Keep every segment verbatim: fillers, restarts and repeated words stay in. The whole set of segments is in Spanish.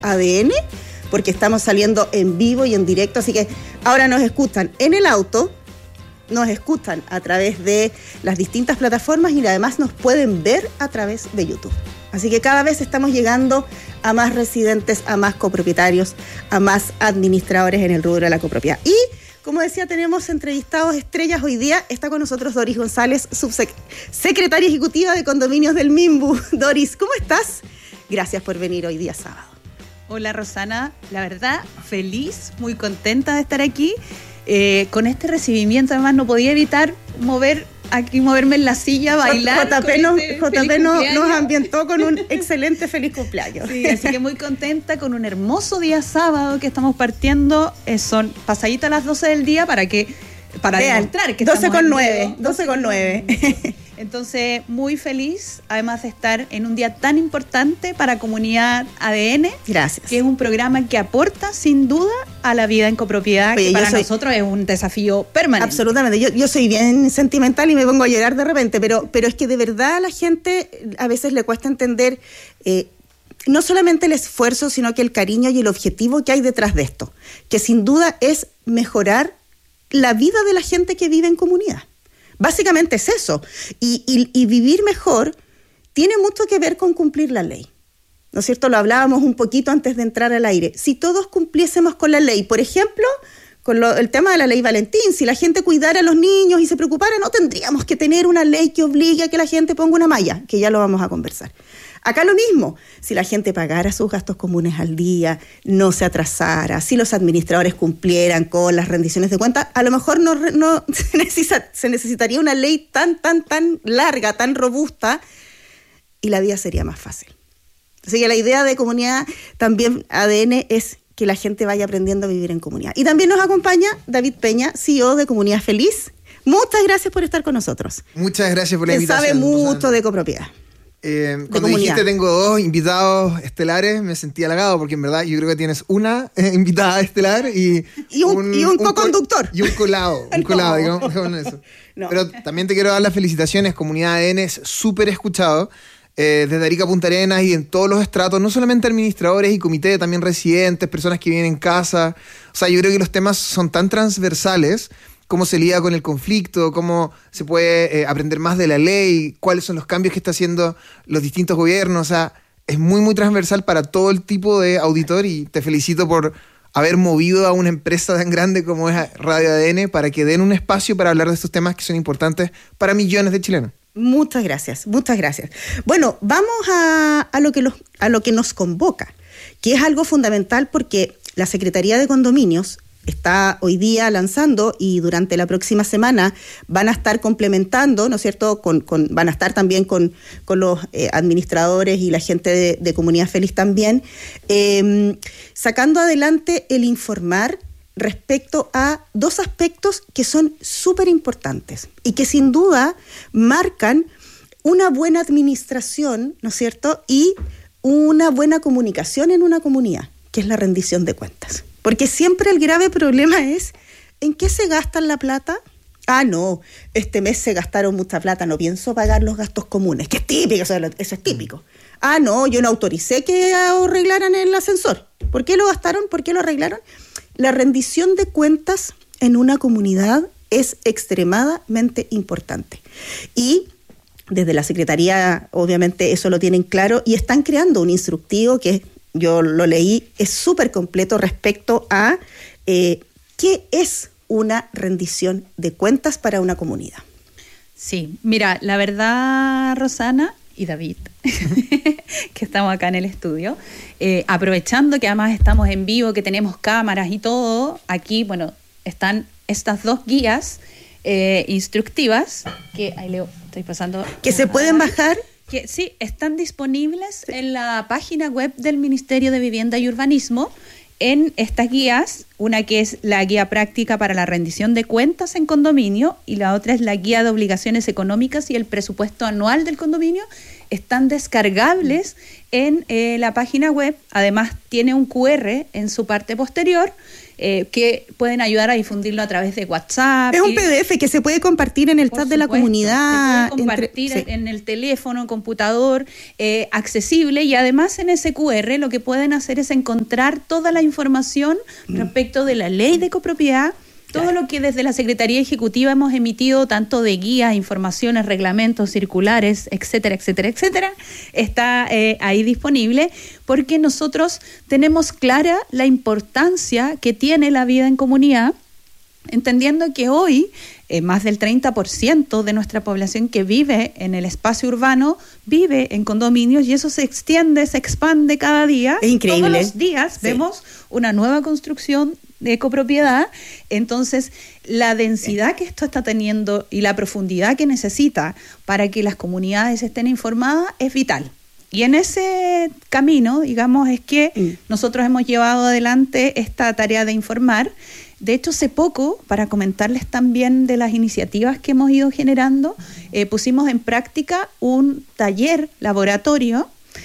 A D N, porque estamos saliendo en vivo y en directo, así que ahora nos escuchan en el auto, nos escuchan a través de las distintas plataformas y además nos pueden ver a través de YouTube. Así que cada vez estamos llegando a más residentes, a más copropietarios, a más administradores en el rubro de la copropiedad. Y, como decía, tenemos entrevistados estrellas hoy día. Está con nosotros Doris González, subsecretaria ejecutiva de Condominios del Minbu. Doris, ¿cómo estás? Gracias por venir hoy día sábado. Hola Rosana, la verdad, feliz, muy contenta de estar aquí. Eh, con este recibimiento, además, no podía evitar mover aquí, moverme en la silla, bailar. J P, nos, este J P nos, nos ambientó con un excelente feliz cumpleaños. Sí, así que muy contenta con un hermoso día sábado que estamos partiendo. Eh, son pasaditas a las doce del día para que para Vean, demostrar que doce con nueve, doce con nueve. Entonces, muy feliz, además de estar en un día tan importante para Comunidad A D N. Gracias. Que es un programa que aporta, sin duda, a la vida en copropiedad, Oye, que para soy, nosotros es un desafío permanente. Absolutamente. Yo, yo soy bien sentimental y me pongo a llorar de repente, pero, pero es que de verdad a la gente a veces le cuesta entender eh, no solamente el esfuerzo, sino que el cariño y el objetivo que hay detrás de esto, que sin duda es mejorar la vida de la gente que vive en comunidad. Básicamente es eso. Y, y, y vivir mejor tiene mucho que ver con cumplir la ley. ¿No es cierto? Lo hablábamos un poquito antes de entrar al aire. Si todos cumpliésemos con la ley, por ejemplo, con lo, el tema de la ley Valentín, si la gente cuidara a los niños y se preocupara, no tendríamos que tener una ley que obligue a que la gente ponga una malla, que ya lo vamos a conversar. Acá lo mismo, si la gente pagara sus gastos comunes al día, no se atrasara, si los administradores cumplieran con las rendiciones de cuentas, a lo mejor no, no se, necesita, se necesitaría una ley tan, tan, tan larga, tan robusta, y la vida sería más fácil. Así que la idea de Comunidad también A D N es que la gente vaya aprendiendo a vivir en comunidad. Y también nos acompaña David Peña, C E O de Comunidad Feliz. Muchas gracias por estar con nosotros. Muchas gracias por la Él invitación. sabe mucho Rosana. De copropiedad. Eh, cuando comunidad. Dijiste tengo dos invitados estelares, me sentí halagado porque en verdad yo creo que tienes una eh, invitada estelar y, y un, un, y un co-conductor. Y un colado, un no. colado, digamos, con eso. No. Pero también te quiero dar las felicitaciones, Comunidad A D N es súper escuchado eh, desde Arica a Punta Arenas y en todos los estratos, no solamente administradores y comité, también residentes, personas que viven en casa. O sea, yo creo que los temas son tan transversales. Cómo se lidia con el conflicto, cómo se puede eh, aprender más de la ley, cuáles son los cambios que están haciendo los distintos gobiernos. O sea, es muy, muy transversal para todo el tipo de auditor y te felicito por haber movido a una empresa tan grande como es Radio A D N para que den un espacio para hablar de estos temas que son importantes para millones de chilenos. Muchas gracias, muchas gracias. Bueno, vamos a, a, lo que los, a lo que nos convoca, que es algo fundamental porque la Secretaría de Condominios está hoy día lanzando y durante la próxima semana van a estar complementando, ¿no es cierto? Con, con, van a estar también con, con los eh, administradores y la gente de, de Comunidad Feliz también, eh, sacando adelante el informar respecto a dos aspectos que son súper importantes y que sin duda marcan una buena administración, ¿no es cierto? Y una buena comunicación en una comunidad, que es la rendición de cuentas. Porque siempre el grave problema es, ¿en qué se gastan la plata? Ah, no, este mes se gastaron mucha plata, no pienso pagar los gastos comunes, que es típico, eso es típico. Ah, no, yo no autoricé que arreglaran el ascensor. ¿Por qué lo gastaron? ¿Por qué lo arreglaron? La rendición de cuentas en una comunidad es extremadamente importante. Y desde la Secretaría, obviamente, eso lo tienen claro y están creando un instructivo que es, yo lo leí, es súper completo respecto a eh, qué es una rendición de cuentas para una comunidad. Sí, mira, la verdad, Rosana y David, que estamos acá en el estudio, eh, aprovechando que además estamos en vivo, que tenemos cámaras y todo, aquí, bueno, están estas dos guías eh, instructivas, que ahí Leo, estoy pasando... Que se pueden bajar... Que sí, están disponibles sí. en la página web del Ministerio de Vivienda y Urbanismo en estas guías, una que es la guía práctica para la rendición de cuentas en condominio y la otra es la guía de obligaciones económicas y el presupuesto anual del condominio, están descargables en eh, la página web. Además, tiene un cu erre en su parte posterior eh, que pueden ayudar a difundirlo a través de WhatsApp. Es un pe de efe que se puede compartir en el chat de la comunidad. Se puede compartir entre, sí. en el teléfono, computador, eh, accesible, y además en ese cu erre lo que pueden hacer es encontrar toda la información mm. respecto de la ley de copropiedad, todo claro. lo que desde la Secretaría Ejecutiva hemos emitido, tanto de guías, informaciones, reglamentos, circulares, etcétera, etcétera, etcétera, está eh, ahí disponible, porque nosotros tenemos clara la importancia que tiene la vida en comunidad, entendiendo que hoy eh, más del treinta por ciento de nuestra población que vive en el espacio urbano vive en condominios, y eso se extiende, se expande cada día. Es increíble. Todos los días sí. vemos una nueva construcción de copropiedad. Entonces, la densidad que esto está teniendo y la profundidad que necesita para que las comunidades estén informadas es vital. Y en ese camino, digamos, es que mm. nosotros hemos llevado adelante esta tarea de informar. De hecho, hace poco, para comentarles también de las iniciativas que hemos ido generando, eh, pusimos en práctica un taller laboratorio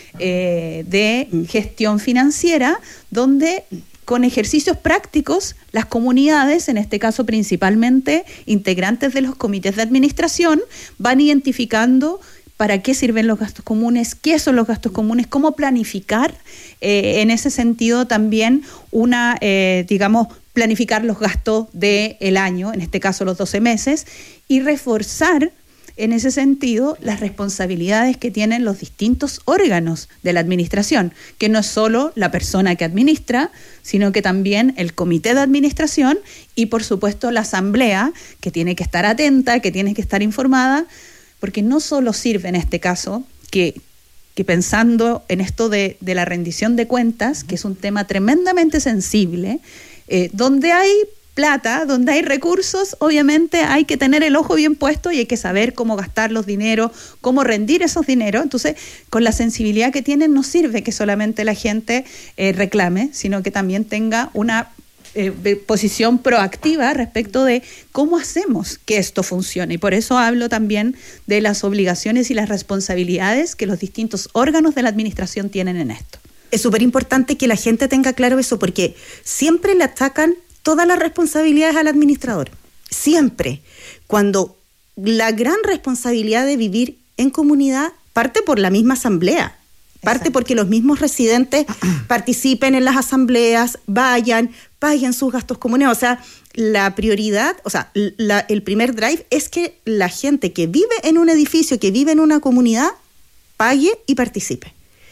eh, de gestión financiera, donde con ejercicios prácticos, las comunidades, en este caso principalmente integrantes de los comités de administración, van identificando para qué sirven los gastos comunes, qué son los gastos comunes, cómo planificar, eh, en ese sentido también una, eh, digamos, planificar los gastos del año, en este caso los doce meses, y reforzar en ese sentido las responsabilidades que tienen los distintos órganos de la administración, que no es solo la persona que administra, sino que también el comité de administración y por supuesto la asamblea, que tiene que estar atenta, que tiene que estar informada, porque no solo sirve en este caso que, que pensando en esto de, de la rendición de cuentas, que es un tema tremendamente sensible, eh, donde hay plata, donde hay recursos, obviamente hay que tener el ojo bien puesto y hay que saber cómo gastar los dineros, cómo rendir esos dineros. Entonces, con la sensibilidad que tienen, no sirve que solamente la gente eh, reclame, sino que también tenga una eh, posición proactiva respecto de cómo hacemos que esto funcione. Y por eso hablo también de las obligaciones y las responsabilidades que los distintos órganos de la administración tienen en esto. Es súper importante que la gente tenga claro eso, porque siempre le atacan todas las responsabilidades al administrador, siempre, cuando la gran responsabilidad de vivir en comunidad parte por la misma asamblea, parte Exacto. porque los mismos residentes participen en las asambleas, vayan, paguen sus gastos comunes. O sea, la prioridad, o sea, la, el primer drive es que la gente que vive en un edificio, que vive en una comunidad, pague y participe.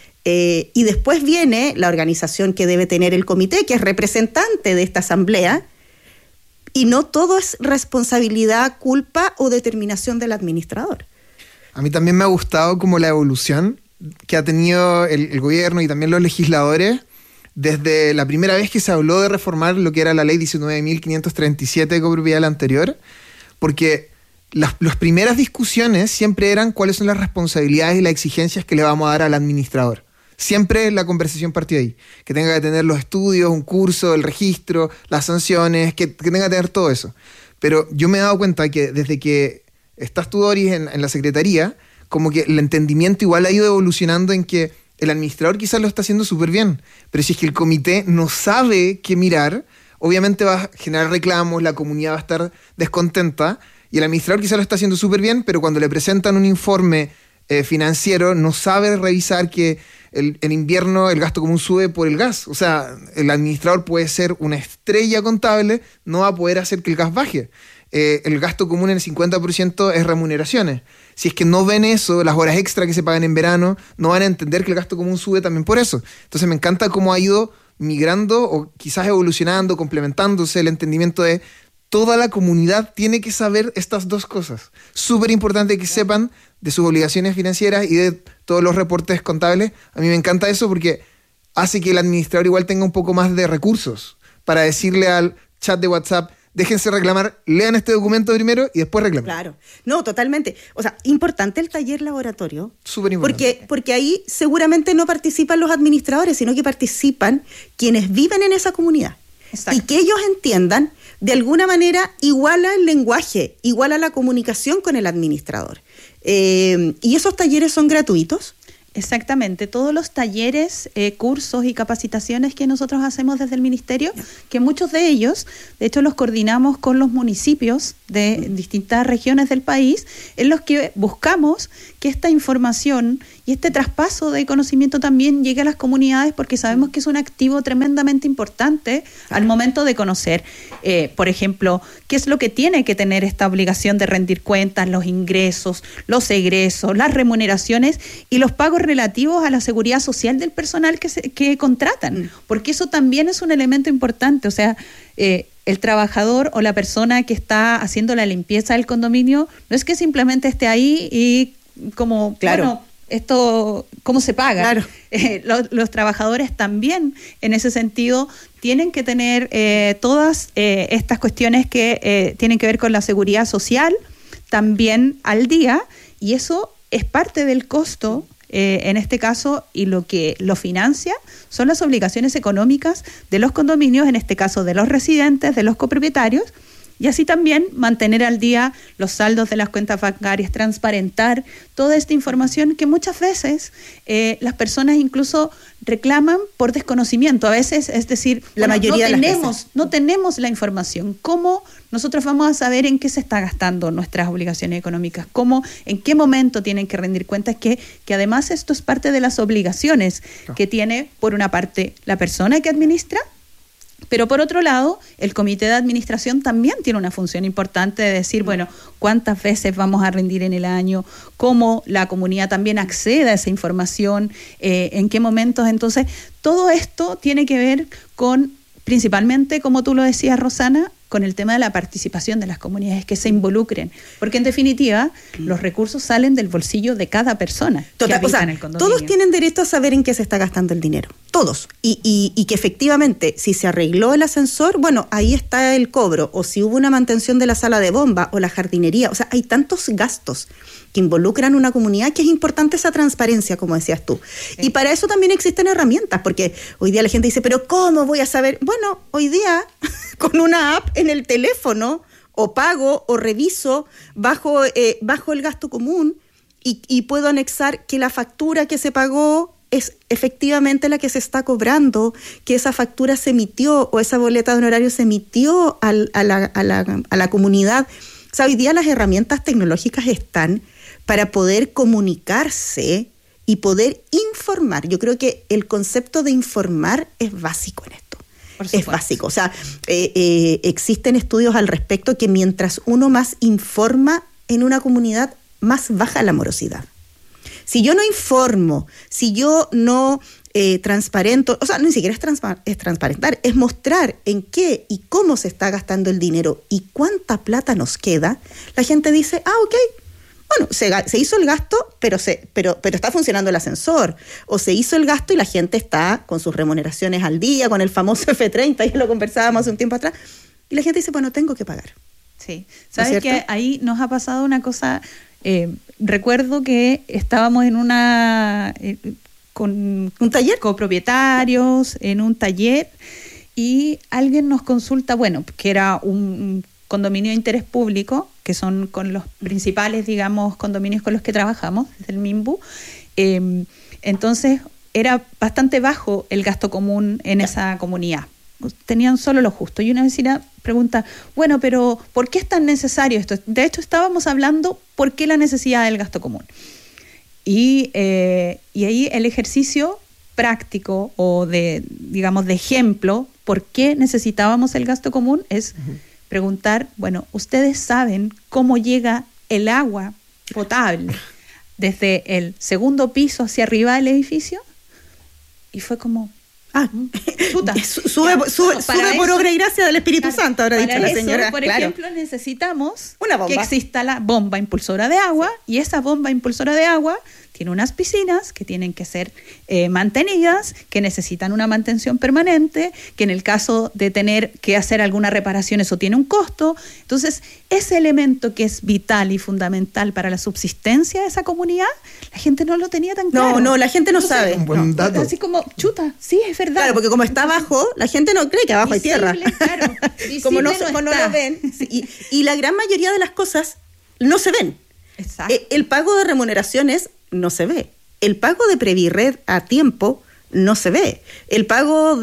Eh, y después viene la organización que debe tener el comité, que es representante de esta asamblea, y no todo es responsabilidad, culpa o determinación del administrador. A mí también me ha gustado como la evolución que ha tenido el, el gobierno y también los legisladores desde la primera vez que se habló de reformar lo que era la ley diecinueve mil quinientos treinta y siete de copropiedad, la anterior, porque las, las primeras discusiones siempre eran cuáles son las responsabilidades y las exigencias que le vamos a dar al administrador. Siempre la conversación partió ahí, que tenga que tener los estudios, un curso, el registro, las sanciones, que, que tenga que tener todo eso. Pero yo me he dado cuenta que desde que estás tú, Doris, en, en la Secretaría, como que el entendimiento igual ha ido evolucionando en que el administrador quizás lo está haciendo súper bien, pero si es que el comité no sabe qué mirar, obviamente va a generar reclamos, la comunidad va a estar descontenta, y el administrador quizás lo está haciendo súper bien, pero cuando le presentan un informe eh, financiero no sabe revisar que El, en invierno el gasto común sube por el gas. O sea, el administrador puede ser una estrella contable, no va a poder hacer que el gas baje. Eh, el gasto común en el cincuenta por ciento es remuneraciones. Si es que no ven eso, las horas extra que se pagan en verano, no van a entender que el gasto común sube también por eso. Entonces me encanta cómo ha ido migrando o quizás evolucionando, complementándose el entendimiento de toda la comunidad tiene que saber estas dos cosas. Súper importante que sepan de sus obligaciones financieras y de todos los reportes contables. A mí me encanta eso porque hace que el administrador igual tenga un poco más de recursos para decirle al chat de WhatsApp, déjense reclamar, lean este documento primero y después reclamen. Claro, no, totalmente. O sea, importante el taller laboratorio. Súper importante. Porque, porque ahí seguramente no participan los administradores, sino que participan quienes viven en esa comunidad. Exacto. Y que ellos entiendan de alguna manera iguala el lenguaje, iguala la comunicación con el administrador. Eh, ¿Y esos talleres son gratuitos? Exactamente, todos los talleres, eh, cursos y capacitaciones que nosotros hacemos desde el Ministerio, que muchos de ellos, de hecho los coordinamos con los municipios de distintas regiones del país, en los que buscamos que esta información y este traspaso de conocimiento también llegue a las comunidades, porque sabemos que es un activo tremendamente importante al momento de conocer, eh, por ejemplo, qué es lo que tiene que tener esta obligación de rendir cuentas, los ingresos, los egresos, las remuneraciones y los pagos relativos a la seguridad social del personal que, se, que contratan, porque eso también es un elemento importante. O sea, eh, el trabajador o la persona que está haciendo la limpieza del condominio no es que simplemente esté ahí y como, claro, bueno, esto, ¿cómo se paga? Claro. Eh, los, los trabajadores también, en ese sentido, tienen que tener eh, todas eh, estas cuestiones que eh, tienen que ver con la seguridad social también al día, y eso es parte del costo. Eh, en este caso, y lo que lo financia son las obligaciones económicas de los condominios, en este caso de los residentes, de los copropietarios, y así también mantener al día los saldos de las cuentas bancarias, transparentar toda esta información que muchas veces eh, las personas incluso reclaman por desconocimiento. A veces, es decir, la bueno, mayoría no de las tenemos, veces. no tenemos la información. ¿Cómo nosotros vamos a saber en qué se está gastando nuestras obligaciones económicas? ¿Cómo, en qué momento tienen que rendir cuentas? Que, que además esto es parte de las obligaciones no. que tiene, por una parte, la persona que administra, pero por otro lado, el comité de administración también tiene una función importante de decir, bueno, cuántas veces vamos a rendir en el año, cómo la comunidad también accede a esa información, eh, en qué momentos. Entonces, todo esto tiene que ver con, principalmente, como tú lo decías, Rosana, con el tema de la participación de las comunidades, que se involucren, porque en definitiva los recursos salen del bolsillo de cada persona. Total, que habita o sea, en el condominio. todos tienen derecho a saber en qué se está gastando el dinero, todos, y, y, y que efectivamente si se arregló el ascensor, bueno, ahí está el cobro, o si hubo una mantención de la sala de bomba o la jardinería. O sea, hay tantos gastos que involucran una comunidad que es importante esa transparencia, como decías tú. Sí. Y para eso también existen herramientas, porque hoy día la gente dice, pero ¿cómo voy a saber? Bueno, hoy día con una app en el teléfono, o pago o reviso bajo, eh, bajo el gasto común y, y puedo anexar que la factura que se pagó es efectivamente la que se está cobrando, que esa factura se emitió o esa boleta de honorario se emitió al, a, la, a, la, a la comunidad. O sea, hoy día las herramientas tecnológicas están para poder comunicarse y poder informar. Yo creo que el concepto de informar es básico en esto. Es básico. O sea, eh, eh, existen estudios al respecto que mientras uno más informa en una comunidad, más baja la morosidad. Si yo no informo, si yo no eh, transparento, o sea, ni siquiera es, transpa- es transparentar, es mostrar en qué y cómo se está gastando el dinero y cuánta plata nos queda, la gente dice, ah, ok, bueno, se, se hizo el gasto, pero, se, pero, pero está funcionando el ascensor. O se hizo el gasto y la gente está con sus remuneraciones al día, con el famoso F treinta, ya lo conversábamos hace un tiempo atrás. Y la gente dice, bueno, tengo que pagar. Sí, sabes que ahí nos ha pasado una cosa. Eh, recuerdo que estábamos en una... Eh, con ¿Un taller? Copropietarios, en un taller, y alguien nos consulta, bueno, que era un condominio de interés público, que son con los principales, digamos, condominios con los que trabajamos, desde el MIMBU. Eh, entonces, era bastante bajo el gasto común en esa comunidad. Tenían solo lo justo. Y una vecina pregunta, bueno, pero ¿por qué es tan necesario esto? De hecho, estábamos hablando por qué la necesidad del gasto común. Y, eh, y ahí el ejercicio práctico o de, digamos, de ejemplo, por qué necesitábamos el gasto común es... Uh-huh. Preguntar, bueno, ¿ustedes saben cómo llega el agua potable desde el segundo piso hacia arriba del edificio? Y fue como, ah, chuta. Sube, ya, sube, no, sube por obra y gracia del Espíritu claro, Santo, habrá dicho la eso, señora. Por claro. ejemplo, necesitamos Una bomba. que exista la bomba impulsora de agua, y esa bomba impulsora de agua tiene unas piscinas que tienen que ser eh, mantenidas, que necesitan una mantención permanente, que en el caso de tener que hacer alguna reparación eso tiene un costo. Entonces, ese elemento que es vital y fundamental para la subsistencia de esa comunidad, la gente no lo tenía tan claro. No, no, la gente no Entonces, sabe. Un buen no, dato. así como, chuta, sí, es verdad. Claro, porque como está abajo, la gente no cree que abajo Visible, hay tierra. claro. Como no, Visible como no está. lo ven. Sí, y, y la gran mayoría de las cosas no se ven. Exacto. Eh, El pago de remuneraciones no se ve. El pago de Previrred a tiempo no se ve. El pago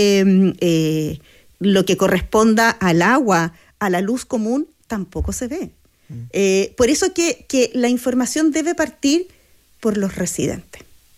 de eh, lo que corresponda al agua, a la luz común, tampoco se ve. Mm. Eh, por eso que, que la información debe partir por los residentes.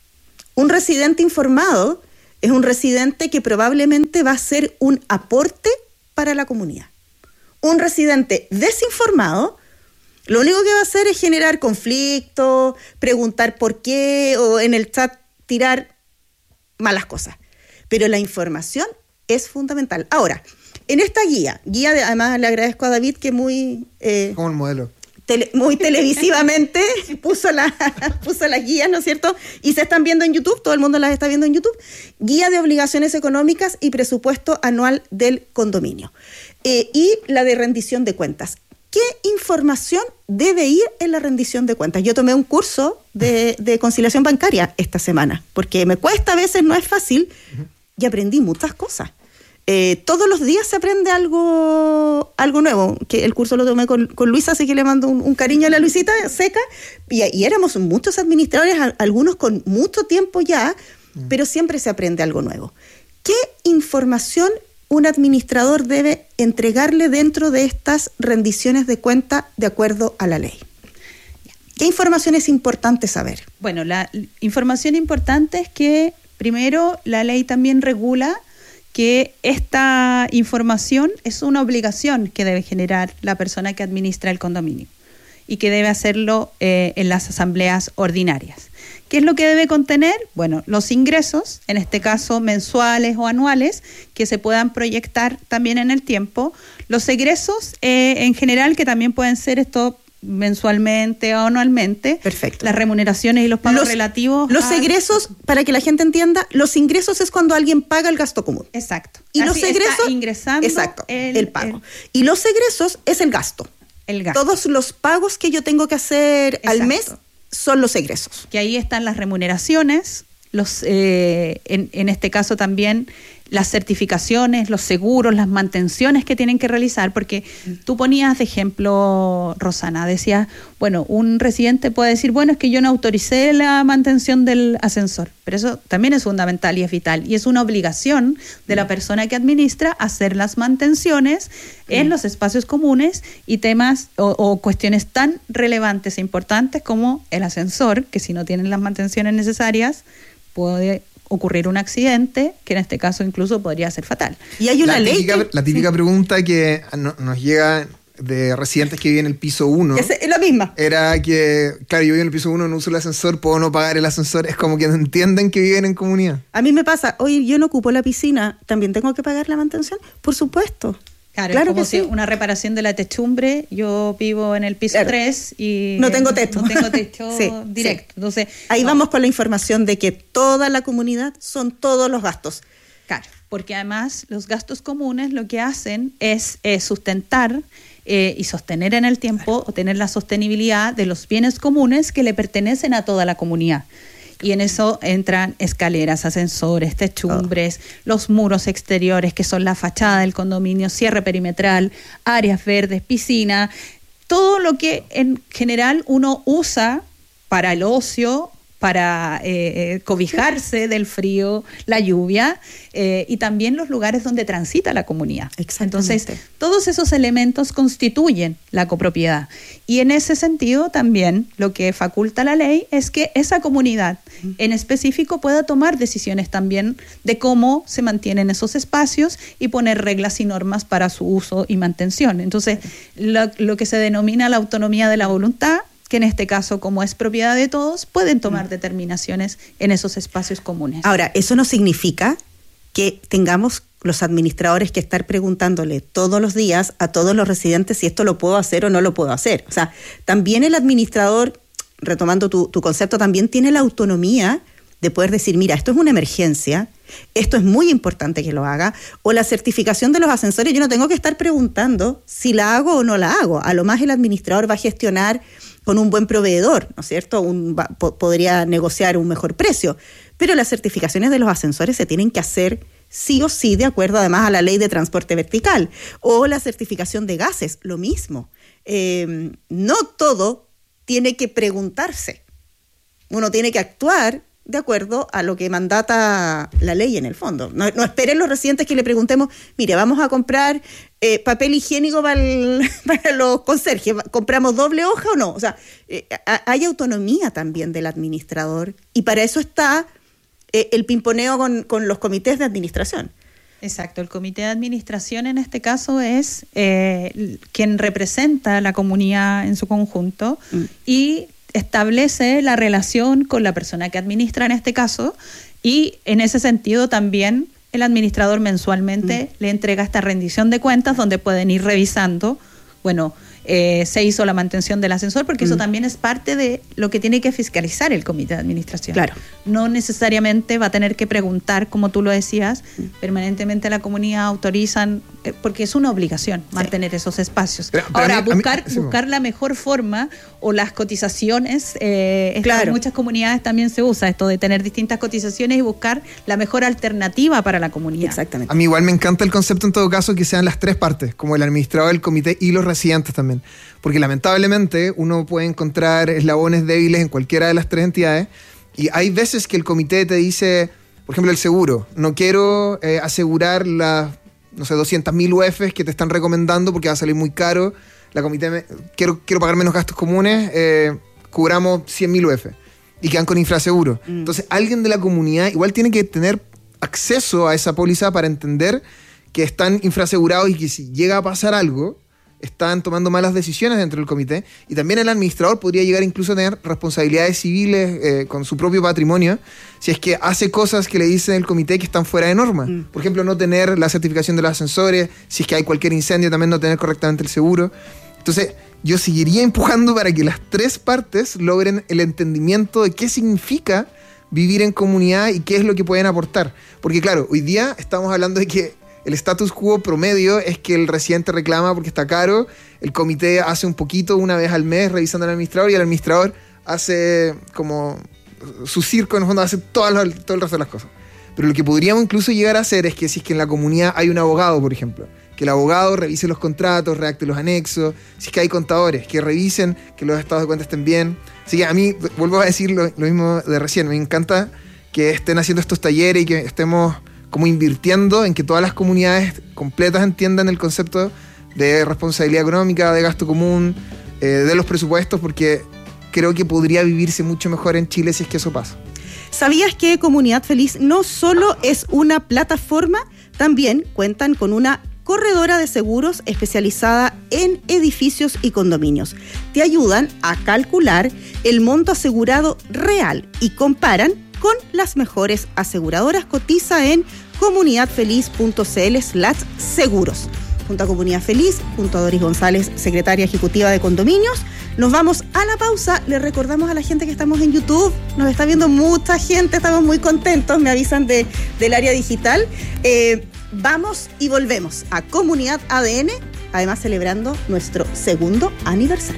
Un residente informado es un residente que probablemente va a ser un aporte para la comunidad. Un residente desinformado, lo único que va a hacer es generar conflicto, preguntar por qué, o en el chat tirar malas cosas. Pero la información es fundamental. Ahora, en esta guía, guía de, además le agradezco a David que muy... Eh, como el modelo. Tele, muy televisivamente puso, la, puso las guías, ¿no es cierto? Y se están viendo en YouTube, todo el mundo las está viendo en YouTube. Guía de obligaciones económicas y presupuesto anual del condominio. Eh, y la de rendición de cuentas. ¿Qué información debe ir en la rendición de cuentas? Yo tomé un curso de, de conciliación bancaria esta semana, porque me cuesta a veces, no es fácil, y aprendí muchas cosas. Eh, todos los días se aprende algo algo nuevo, que el curso lo tomé con, con Luisa, así que le mando un, un cariño a la Luisita seca, y, y éramos muchos administradores, a, algunos con mucho tiempo ya, mm. pero siempre se aprende algo nuevo. ¿Qué información un administrador debe entregarle dentro de estas rendiciones de cuenta de acuerdo a la ley? ¿Qué información es importante saber? Bueno, la información importante es que, primero, la ley también regula que esta información es una obligación que debe generar la persona que administra el condominio y que debe hacerlo eh, en las asambleas ordinarias. ¿Qué es lo que debe contener? Bueno, los ingresos, en este caso mensuales o anuales, que se puedan proyectar también en el tiempo. Los egresos, eh, en general, que también pueden ser esto mensualmente o anualmente. Perfecto. Las remuneraciones y los pagos los, relativos. Los a... egresos, para que la gente entienda, los ingresos es cuando alguien paga el gasto común. Exacto. Y Así los egresos, está ingresando exacto, el, el pago. El, y los egresos es el gasto. El gasto. Todos los pagos que yo tengo que hacer exacto. al mes son los egresos. Que ahí están las remuneraciones, los eh, en, en este caso también las certificaciones, los seguros, las mantenciones que tienen que realizar, porque tú ponías de ejemplo, Rosana, decías, bueno, un residente puede decir, bueno, es que yo no autoricé la mantención del ascensor, pero eso también es fundamental y es vital, y es una obligación de la persona que administra hacer las mantenciones en los espacios comunes y temas o, o cuestiones tan relevantes e importantes como el ascensor, que si no tienen las mantenciones necesarias, puede ocurrir un accidente, que en este caso incluso podría ser fatal. Y hay una la ley típica, que... La típica sí. pregunta que no, nos llega de residentes que viven en el piso uno. Es, es la misma. Era que, claro, yo vivo en el piso uno, no uso el ascensor, puedo no pagar el ascensor. Es como que no entienden que viven en comunidad. A mí me pasa, oye, yo no ocupo la piscina, ¿también tengo que pagar la mantención? Por supuesto. Claro, claro, es como que si sí. Una reparación de la techumbre, yo vivo en el piso claro. tres y... No tengo techo. No tengo techo sí, directo. Sí. Entonces, ahí no. vamos con la información de que toda la comunidad son todos los gastos. Claro, porque además los gastos comunes lo que hacen es eh, sustentar eh, y sostener en el tiempo claro. o tener la sostenibilidad de los bienes comunes que le pertenecen a toda la comunidad. Y en eso entran escaleras, ascensores, techumbres, oh. los muros exteriores que son la fachada del condominio, cierre perimetral, áreas verdes, piscina, todo lo que en general uno usa para el ocio, para eh, cobijarse del frío, la lluvia eh, y también los lugares donde transita la comunidad. Entonces, todos esos elementos constituyen la copropiedad. Y en ese sentido también lo que faculta la ley es que esa comunidad en específico pueda tomar decisiones también de cómo se mantienen esos espacios y poner reglas y normas para su uso y mantención. Entonces, lo, lo que se denomina la autonomía de la voluntad, que en este caso, como es propiedad de todos, pueden tomar determinaciones en esos espacios comunes. Ahora, eso no significa que tengamos los administradores que estar preguntándole todos los días a todos los residentes si esto lo puedo hacer o no lo puedo hacer. O sea, también el administrador retomando tu, tu concepto, también tiene la autonomía de poder decir, mira, esto es una emergencia, esto es muy importante que lo haga, o la certificación de los ascensores, yo no tengo que estar preguntando si la hago o no la hago. A lo más el administrador va a gestionar con un buen proveedor, ¿no es cierto? Un, va, po, podría negociar un mejor precio, pero las certificaciones de los ascensores se tienen que hacer sí o sí, de acuerdo además a la ley de transporte vertical, o la certificación de gases, lo mismo. Eh, no todo tiene que preguntarse, uno tiene que actuar de acuerdo a lo que mandata la ley en el fondo. No, no esperen los residentes que le preguntemos, mire, vamos a comprar eh, papel higiénico para, el, para los conserjes, ¿compramos doble hoja o no? O sea, eh, hay autonomía también del administrador y para eso está eh, el pimponeo con, con los comités de administración. Exacto, el comité de administración en este caso es eh, quien representa a la comunidad en su conjunto mm. y establece la relación con la persona que administra en este caso y en ese sentido también el administrador mensualmente mm. le entrega esta rendición de cuentas donde pueden ir revisando, bueno, eh, se hizo la mantención del ascensor porque mm. eso también es parte de lo que tiene que fiscalizar el comité de administración. Claro. No necesariamente va a tener que preguntar, como tú lo decías, mm. permanentemente la comunidad autorizan, eh, porque es una obligación mantener sí. esos espacios. Pero, pero Ahora, mí, buscar, mí, sí, buscar la mejor forma o las cotizaciones, eh, claro. en muchas comunidades también se usa esto de tener distintas cotizaciones y buscar la mejor alternativa para la comunidad. Exactamente. A mí igual me encanta el concepto en todo caso que sean las tres partes, como el administrador, el comité y los residentes también. Porque lamentablemente uno puede encontrar eslabones débiles en cualquiera de las tres entidades y hay veces que el comité te dice, por ejemplo el seguro, no quiero eh, asegurar las, no sé, doscientas mil U Fs que te están recomendando porque va a salir muy caro, la comité me, quiero, quiero pagar menos gastos comunes, eh, cubramos cien mil U F y quedan con infraseguro. Mm. Entonces alguien de la comunidad igual tiene que tener acceso a esa póliza para entender que están infrasegurados y que si llega a pasar algo están tomando malas decisiones dentro del comité y también el administrador podría llegar incluso a tener responsabilidades civiles eh, con su propio patrimonio si es que hace cosas que le dicen el comité que están fuera de norma. Mm. Por ejemplo, no tener la certificación de los ascensores, si es que hay cualquier incendio también no tener correctamente el seguro. Entonces yo seguiría empujando para que las tres partes logren el entendimiento de qué significa vivir en comunidad y qué es lo que pueden aportar. Porque claro, hoy día estamos hablando de que el status quo promedio es que el residente reclama porque está caro, el comité hace un poquito una vez al mes revisando al administrador y el administrador hace como su circo, en el fondo hace todo, lo, todo el resto de las cosas. Pero lo que podríamos incluso llegar a hacer es que si es que en la comunidad hay un abogado, por ejemplo, que el abogado revise los contratos, redacte los anexos, si es que hay contadores, que revisen que los estados de cuenta estén bien. Así que a mí, vuelvo a decir lo, lo mismo de recién, me encanta que estén haciendo estos talleres y que estemos como invirtiendo en que todas las comunidades completas entiendan el concepto de responsabilidad económica, de gasto común, eh, de los presupuestos, porque creo que podría vivirse mucho mejor en Chile si es que eso pasa. ¿Sabías que Comunidad Feliz no solo es una plataforma? También cuentan con una corredora de seguros especializada en edificios y condominios. Te ayudan a calcular el monto asegurado real y comparan con las mejores aseguradoras. Cotiza en comunidadfeliz.cl slash seguros. Junto a Comunidad Feliz, junto a Doris González, secretaria ejecutiva de Condominios, nos vamos a la pausa. Le recordamos a la gente que estamos en YouTube, nos está viendo mucha gente, estamos muy contentos, me avisan de, del área digital. Eh, vamos y volvemos a Comunidad A D N, además celebrando nuestro segundo aniversario.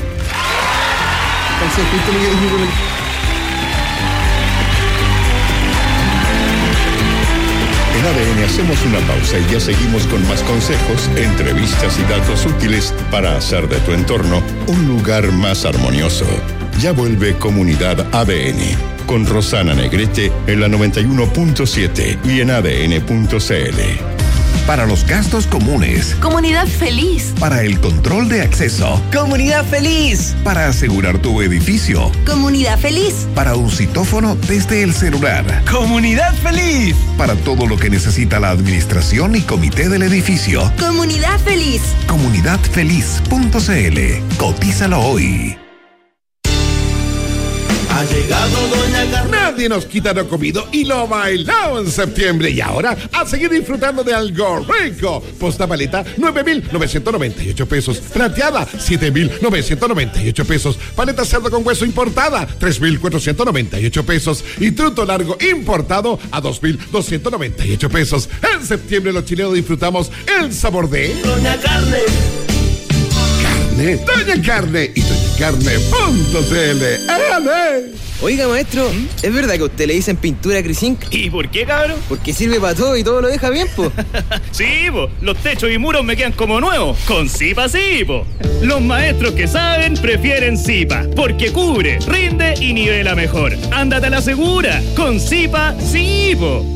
En A D N hacemos una pausa y ya seguimos con más consejos, entrevistas y datos útiles para hacer de tu entorno un lugar más armonioso. Ya vuelve Comunidad A D N con Rosana Negrete en la noventa y uno punto siete y en A D N punto C L. Para los gastos comunes. Comunidad Feliz. Para el control de acceso. Comunidad Feliz. Para asegurar tu edificio. Comunidad Feliz. Para un citófono desde el celular. Comunidad Feliz. Para todo lo que necesita la administración y comité del edificio. Comunidad Feliz. comunidad feliz punto c l. Cotízalo hoy. Ha llegado Doña Carmen. Nadie nos quita lo comido y lo bailado en septiembre. Y ahora, a seguir disfrutando de algo rico. Posta paleta, nueve mil novecientos noventa y ocho pesos. Plateada, siete mil novecientos noventa y ocho pesos. Paleta cerdo con hueso importada, tres mil cuatrocientos noventa y ocho pesos. Y truto largo importado a dos mil doscientos noventa y ocho pesos. En septiembre los chilenos disfrutamos el sabor de Doña Carne. Carne, Doña Carne y doña carne punto c l. ¡Ale! Oiga, maestro, ¿es verdad que a usted le dicen pintura Crisink? ¿Y por qué, cabrón? Porque sirve para todo y todo lo deja bien, po. Sí, po, los techos y muros me quedan como nuevos. Con Zipa sí, po. Los maestros que saben prefieren Zipa, porque cubre, rinde y nivela mejor. Ándate a la segura, con Zipa sí, po.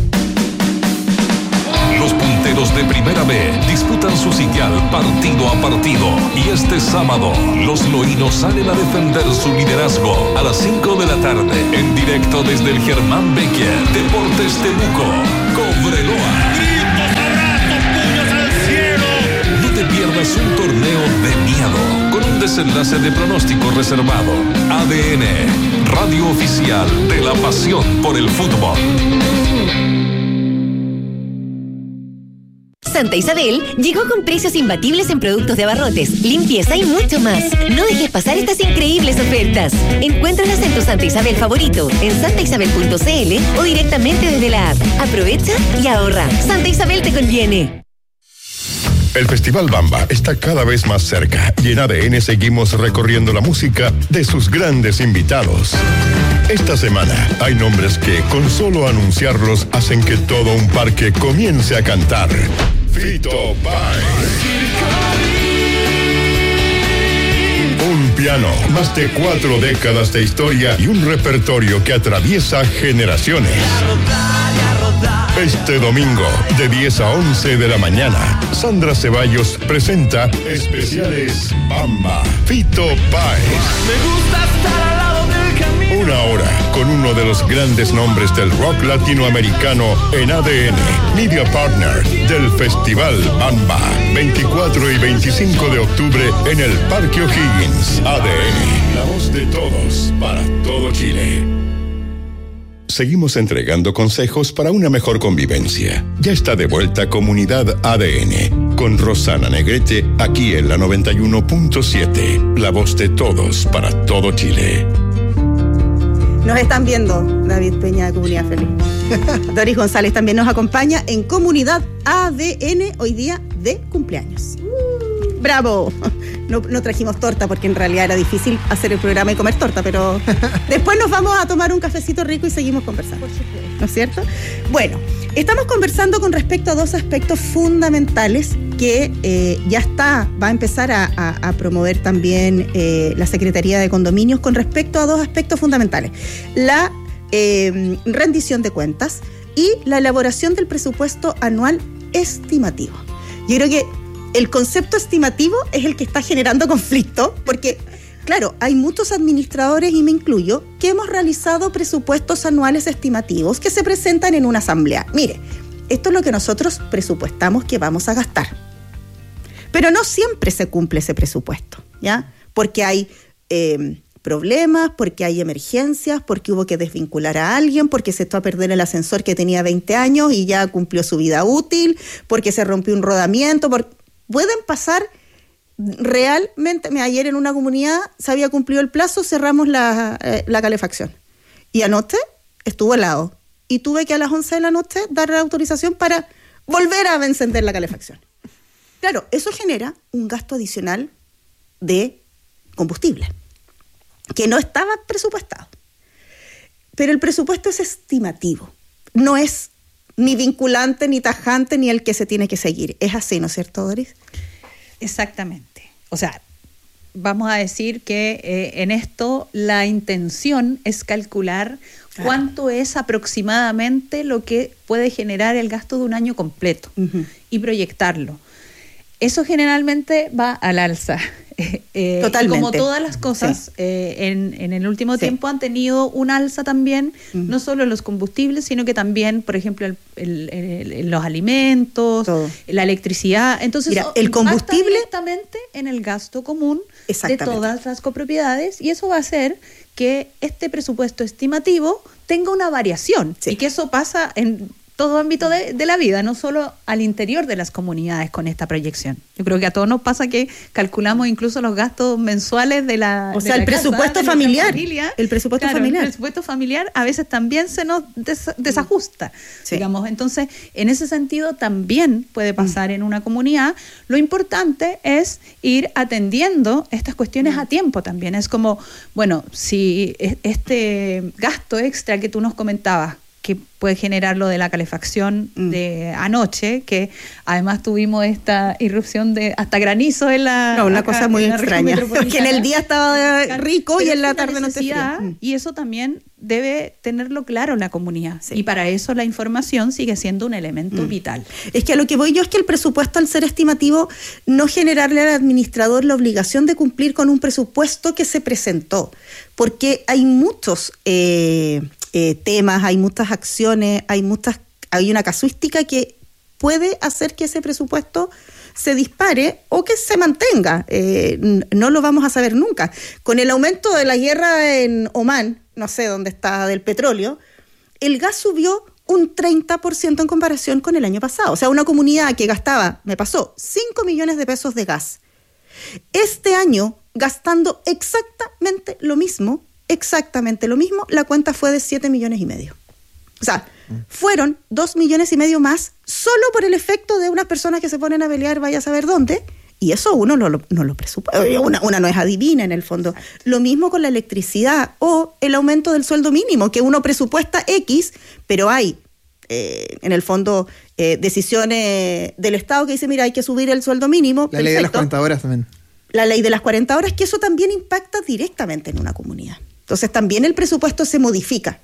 Los punteros de Primera B disputan su sitial partido a partido y este sábado los loínos salen a defender su liderazgo a las cinco de la tarde en directo desde el Germán Becker Deportes Temuco, Cobreloa. ¡Gritos, abrazos, puños al cielo! No te pierdas un torneo de miedo con un desenlace de pronóstico reservado. A D N, radio oficial de la pasión por el fútbol. Santa Isabel llegó con precios imbatibles en productos de abarrotes, limpieza y mucho más. No dejes pasar estas increíbles ofertas. Encuéntralas en tu Santa Isabel favorito, en santa isabel punto c l o directamente desde la app. Aprovecha y ahorra. Santa Isabel te conviene. El Festival Bamba está cada vez más cerca y en A D N seguimos recorriendo la música de sus grandes invitados. Esta semana hay nombres que con solo anunciarlos hacen que todo un parque comience a cantar. Fito Páez. Un piano, más de cuatro décadas de historia y un repertorio que atraviesa generaciones. Este domingo, de diez a once de la mañana, Sandra Ceballos presenta Especiales Bamba, Fito Páez. Me gusta estar al lado del camino. Una hora con uno de los grandes nombres del rock latinoamericano en A D N, Media Partner del Festival Bamba, veinticuatro y veinticinco de octubre en el Parque O'Higgins. A D N, la voz de todos para todo Chile. Seguimos entregando consejos para una mejor convivencia. Ya está de vuelta Comunidad A D N con Rosana Negrete aquí en la noventa y uno punto siete. La voz de todos para todo Chile. Nos están viendo, David Peña de Comunidad Feliz. Doris González también nos acompaña en Comunidad A D N hoy día de cumpleaños. ¡Bravo! No, no trajimos torta porque en realidad era difícil hacer el programa y comer torta, pero después nos vamos a tomar un cafecito rico y seguimos conversando. ¿No es cierto? Bueno, estamos conversando con respecto a dos aspectos fundamentales que eh, ya está, va a empezar a, a, a promover también eh, la Secretaría de Condominios con respecto a dos aspectos fundamentales. La eh, rendición de cuentas y la elaboración del presupuesto anual estimativo. Yo creo que el concepto estimativo es el que está generando conflicto, porque, claro, hay muchos administradores, y me incluyo, que hemos realizado presupuestos anuales estimativos que se presentan en una asamblea. Mire, esto es lo que nosotros presupuestamos que vamos a gastar. Pero no siempre se cumple ese presupuesto, ¿ya? Porque hay eh, problemas, porque hay emergencias, porque hubo que desvincular a alguien, porque se echó a perder el ascensor que tenía veinte años y ya cumplió su vida útil, porque se rompió un rodamiento, porque pueden pasar realmente. Ayer en una comunidad se había cumplido el plazo, cerramos la, eh, la calefacción. Y anoche estuvo helado. Y tuve que a las once de la noche dar la autorización para volver a encender la calefacción. Claro, eso genera un gasto adicional de combustible, que no estaba presupuestado. Pero el presupuesto es estimativo, no es ni vinculante, ni tajante, ni el que se tiene que seguir. Es así, ¿no es cierto, Doris? Exactamente. O sea, vamos a decir que eh, en esto la intención es calcular claro. cuánto es aproximadamente lo que puede generar el gasto de un año completo uh-huh. y proyectarlo. Eso generalmente va al alza. Eh, Totalmente. Y como todas las cosas, sí. eh, en, en el último sí. tiempo han tenido un alza también, uh-huh. no solo en los combustibles, sino que también, por ejemplo, el, el, el, el, los alimentos, Todo. la electricidad. Entonces, Mira, el combustible directamente en el gasto común de todas las copropiedades, y eso va a hacer que este presupuesto estimativo tenga una variación, sí, y que eso pasa en todo ámbito de, de la vida, no solo al interior de las comunidades con esta proyección. Yo creo que a todos nos pasa que calculamos incluso los gastos mensuales de la O de sea, la el presupuesto casa, familiar. Familia. El presupuesto Claro, familiar. El presupuesto familiar a veces también se nos des, desajusta, sí, digamos. Entonces, en ese sentido también puede pasar mm. en una comunidad. Lo importante es ir atendiendo estas cuestiones mm. a tiempo también. Es como, bueno, si este gasto extra que tú nos comentabas, que puede generar lo de la calefacción mm. de anoche, que además tuvimos esta irrupción de hasta granizo en la... No, una acá, cosa muy extraña, que en el día estaba rico y en la tarde no te fría. Y eso también debe tenerlo claro la comunidad. Sí. Y para eso la información sigue siendo un elemento mm. vital. Es que a lo que voy yo es que el presupuesto, al ser estimativo, no generarle al administrador la obligación de cumplir con un presupuesto que se presentó. Porque hay muchos... Eh, Eh, temas, hay muchas acciones, hay muchas, hay una casuística que puede hacer que ese presupuesto se dispare o que se mantenga. Eh, no lo vamos a saber nunca. Con el aumento de la guerra en Omán, no sé dónde está, del petróleo, el gas subió un treinta por ciento en comparación con el año pasado. O sea, una comunidad que gastaba, me pasó, cinco millones de pesos de gas. Este año, gastando exactamente lo mismo, exactamente lo mismo, la cuenta fue de siete millones y medio. O sea, fueron dos millones y medio más solo por el efecto de unas personas que se ponen a pelear, vaya a saber dónde, y eso uno no lo, no lo presupuesta. Una, una no es adivina en el fondo. Lo mismo con la electricidad o el aumento del sueldo mínimo, que uno presupuesta X, pero hay, eh, en el fondo, eh, decisiones del Estado que dice, mira, hay que subir el sueldo mínimo. La perfecto. Ley de las cuarenta horas también. La ley de las cuarenta horas, que eso también impacta directamente en una comunidad. Entonces también el presupuesto se modifica.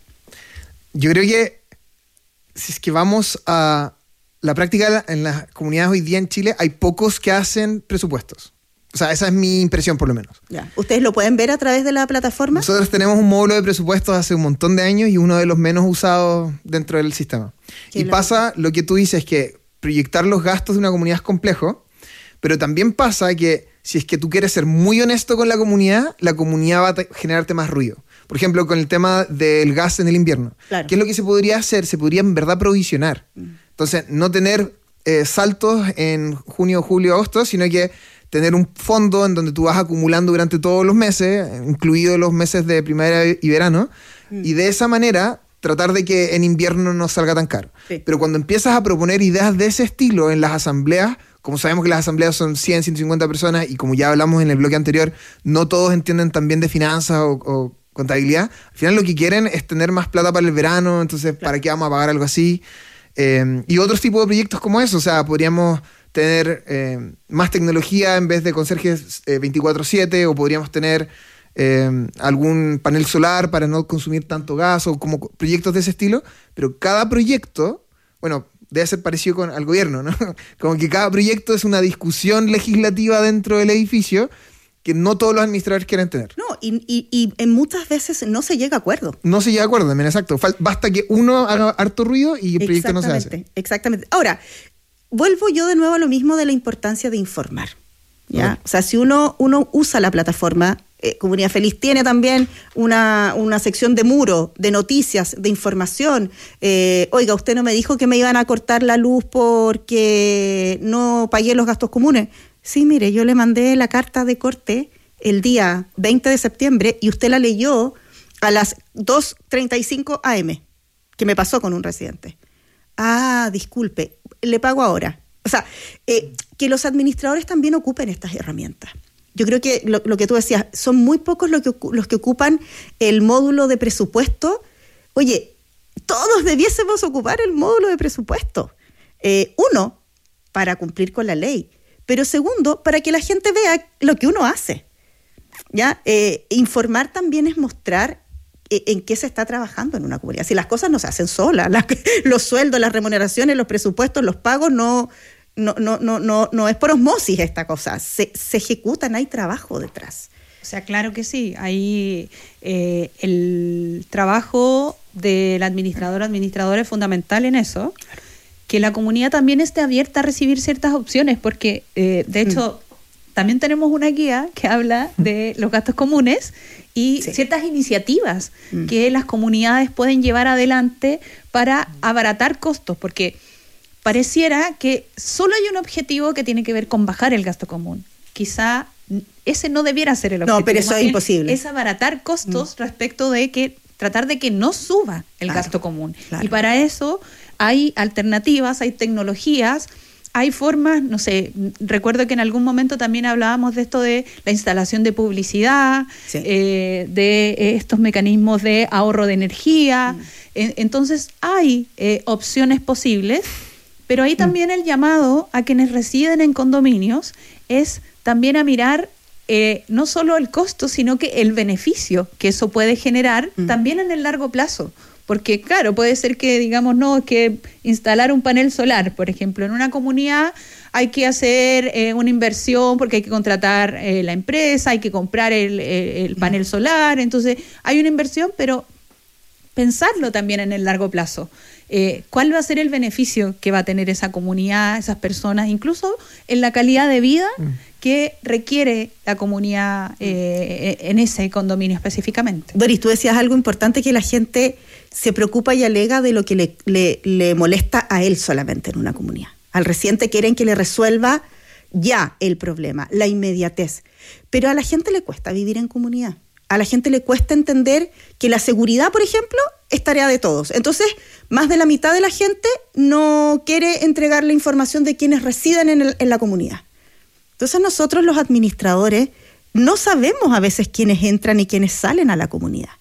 Yo creo que si es que vamos a la práctica en las comunidades hoy día en Chile, hay pocos que hacen presupuestos. O sea, esa es mi impresión por lo menos. Ya. ¿Ustedes lo pueden ver a través de la plataforma? Nosotros tenemos un módulo de presupuestos hace un montón de años y uno de los menos usados dentro del sistema. Y lo pasa lo que tú dices, que proyectar los gastos de una comunidad es complejo, pero también pasa que si es que tú quieres ser muy honesto con la comunidad, la comunidad va a generarte más ruido. Por ejemplo, con el tema del gas en el invierno. Claro. ¿Qué es lo que se podría hacer? Se podría en verdad provisionar. Mm. Entonces, no tener eh, saltos en junio, julio, agosto, sino que tener un fondo en donde tú vas acumulando durante todos los meses, incluidos los meses de primavera y verano, mm. y de esa manera tratar de que en invierno no salga tan caro. Sí. Pero cuando empiezas a proponer ideas de ese estilo en las asambleas, como sabemos que las asambleas son cien, ciento cincuenta personas y como ya hablamos en el bloque anterior, no todos entienden tan bien de finanzas o, o contabilidad. Al final lo que quieren es tener más plata para el verano, entonces claro, ¿para qué vamos a pagar algo así? Eh, y otros tipos de proyectos como eso, o sea, podríamos tener eh, más tecnología en vez de conserjes eh, veinticuatro siete, o podríamos tener eh, algún panel solar para no consumir tanto gas, o como proyectos de ese estilo, pero cada proyecto, bueno, debe ser parecido con, al gobierno, ¿no? Como que cada proyecto es una discusión legislativa dentro del edificio que no todos los administradores quieren tener. No, y, y, y en muchas veces no se llega a acuerdo. No se llega a acuerdo, también, exacto. Fal- basta que uno haga harto ruido y el proyecto no se hace. Exactamente. Ahora, vuelvo yo de nuevo a lo mismo de la importancia de informar, ¿ya? Okay. O sea, si uno, uno usa la plataforma, eh, Comunidad Feliz tiene también una, una sección de muro, de noticias, de información. Eh, oiga, usted no me dijo que me iban a cortar la luz porque no pagué los gastos comunes. Sí, mire, yo le mandé la carta de corte el día veinte de septiembre y usted la leyó a las dos treinta y cinco a eme, que me pasó con un residente. Ah, disculpe, le pago ahora. O sea, eh, que los administradores también ocupen estas herramientas. Yo creo que lo, lo que tú decías, son muy pocos los que, los que ocupan el módulo de presupuesto. Oye, todos debiésemos ocupar el módulo de presupuesto. Eh, uno, para cumplir con la ley. Pero segundo, para que la gente vea lo que uno hace. ¿Ya? Eh, informar también es mostrar eh, en qué se está trabajando en una comunidad. Si las cosas no se hacen solas, las, los sueldos, las remuneraciones, los presupuestos, los pagos, no, no, no, no, no, no es por osmosis esta cosa. Se, se ejecutan, hay trabajo detrás. O sea, claro que sí. Hay eh, el trabajo del administrador o administradora es fundamental en eso. Claro. Que la comunidad también esté abierta a recibir ciertas opciones, porque eh, de hecho, mm. también tenemos una guía que habla de los gastos comunes y sí. ciertas iniciativas mm. que las comunidades pueden llevar adelante para abaratar costos, porque pareciera que solo hay un objetivo que tiene que ver con bajar el gasto común. Quizá ese no debiera ser el objetivo. No, pero eso es imposible. Es abaratar costos mm. respecto de que tratar de que no suba el claro, gasto común. Claro. Y para eso hay alternativas, hay tecnologías, hay formas, no sé, recuerdo que en algún momento también hablábamos de esto de la instalación de publicidad, sí. eh, de estos mecanismos de ahorro de energía. Mm. Eh, entonces hay eh, opciones posibles, pero ahí también mm. el llamado a quienes residen en condominios es también a mirar Eh, no solo el costo, sino que el beneficio que eso puede generar mm. también en el largo plazo. Porque, claro, puede ser que, digamos, no, que instalar un panel solar, por ejemplo, en una comunidad hay que hacer eh, una inversión porque hay que contratar eh, la empresa, hay que comprar el, el, el panel solar, entonces hay una inversión, pero pensarlo también en el largo plazo. Eh, ¿Cuál va a ser el beneficio que va a tener esa comunidad, esas personas, incluso en la calidad de vida mm. que requiere la comunidad eh, en ese condominio específicamente? Doris, tú decías algo importante, que la gente se preocupa y alega de lo que le, le, le molesta a él solamente en una comunidad. Al residente quieren que le resuelva ya el problema, la inmediatez. Pero a la gente le cuesta vivir en comunidad. A la gente le cuesta entender que la seguridad, por ejemplo, es tarea de todos. Entonces, más de la mitad de la gente no quiere entregar la información de quienes residen en, el, en la comunidad. Entonces, nosotros los administradores no sabemos a veces quiénes entran y quiénes salen a la comunidad.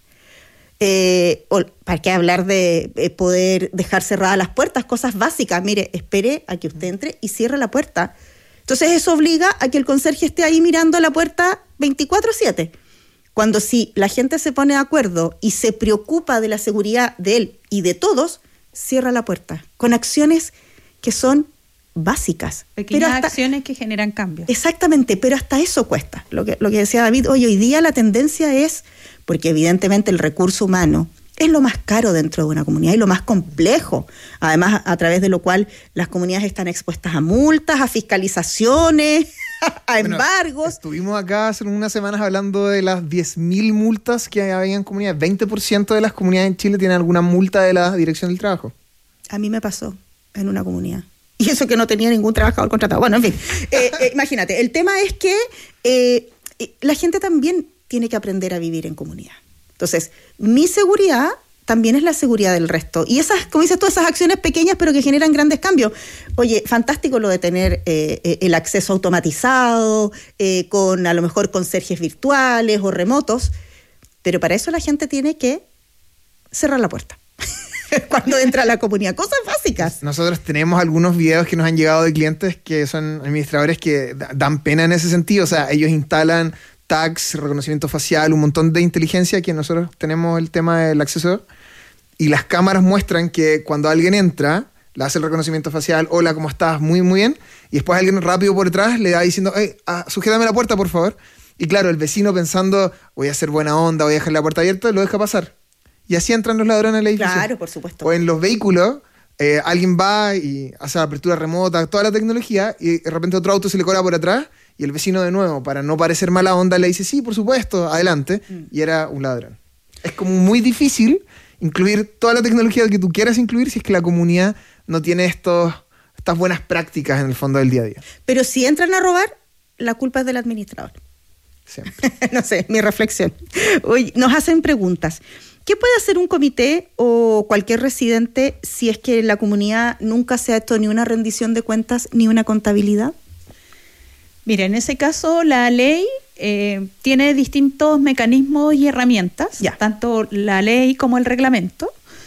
Eh, o, ¿Para qué hablar de eh, poder dejar cerradas las puertas? Cosas básicas. Mire, espere a que usted entre y cierre la puerta. Entonces, eso obliga a que el conserje esté ahí mirando la puerta veinticuatro siete. Cuando si la gente se pone de acuerdo y se preocupa de la seguridad de él y de todos, cierra la puerta, con acciones que son básicas. Pequeñas pero hasta, acciones que generan cambios. Exactamente, pero hasta eso cuesta. Lo que, lo que decía David, hoy, hoy día la tendencia es, porque evidentemente el recurso humano es lo más caro dentro de una comunidad y lo más complejo, además a, a través de lo cual las comunidades están expuestas a multas, a fiscalizaciones, a bueno, embargos. Estuvimos acá hace unas semanas hablando de las diez mil multas que había en comunidades. veinte por ciento de las comunidades en Chile tienen alguna multa de la Dirección del Trabajo. A mí me pasó en una comunidad. Y eso que no tenía ningún trabajador contratado. Bueno, en fin, eh, eh, imagínate, el tema es que eh, la gente también tiene que aprender a vivir en comunidad. Entonces, mi seguridad también es la seguridad del resto. Y esas, como dices tú, esas acciones pequeñas pero que generan grandes cambios. Oye, fantástico lo de tener eh, el acceso automatizado, eh, con a lo mejor conserjes virtuales o remotos, pero para eso la gente tiene que cerrar la puerta cuando entra a la comunidad. Cosas básicas. Nosotros tenemos algunos videos que nos han llegado de clientes que son administradores que dan pena en ese sentido. O sea, ellos instalan tags, reconocimiento facial, un montón de inteligencia que nosotros tenemos el tema del acceso, y las cámaras muestran que cuando alguien entra, le hace el reconocimiento facial, hola, ¿cómo estás? Muy, muy bien, y después alguien rápido por detrás le da diciendo, hey, ah, sujétame la puerta, por favor, y claro, el vecino pensando, voy a hacer buena onda, voy a dejar la puerta abierta, lo deja pasar, y así entran los ladrones al edificio. Claro, por supuesto. O en los vehículos, eh, alguien va y hace la apertura remota, toda la tecnología, y de repente otro auto se le cola por atrás, y el vecino de nuevo, para no parecer mala onda, le dice, sí, por supuesto, adelante. Mm. Y era un ladrón. Es como muy difícil incluir toda la tecnología que tú quieras incluir si es que la comunidad no tiene estos, estas buenas prácticas en el fondo del día a día. Pero si entran a robar, la culpa es del administrador. Siempre. No sé, mi reflexión. Hoy nos hacen preguntas. ¿Qué puede hacer un comité o cualquier residente si es que en la comunidad nunca se ha hecho ni una rendición de cuentas ni una contabilidad? Mira, en ese caso la ley eh, tiene distintos mecanismos y herramientas, ya. Tanto la ley como el reglamento.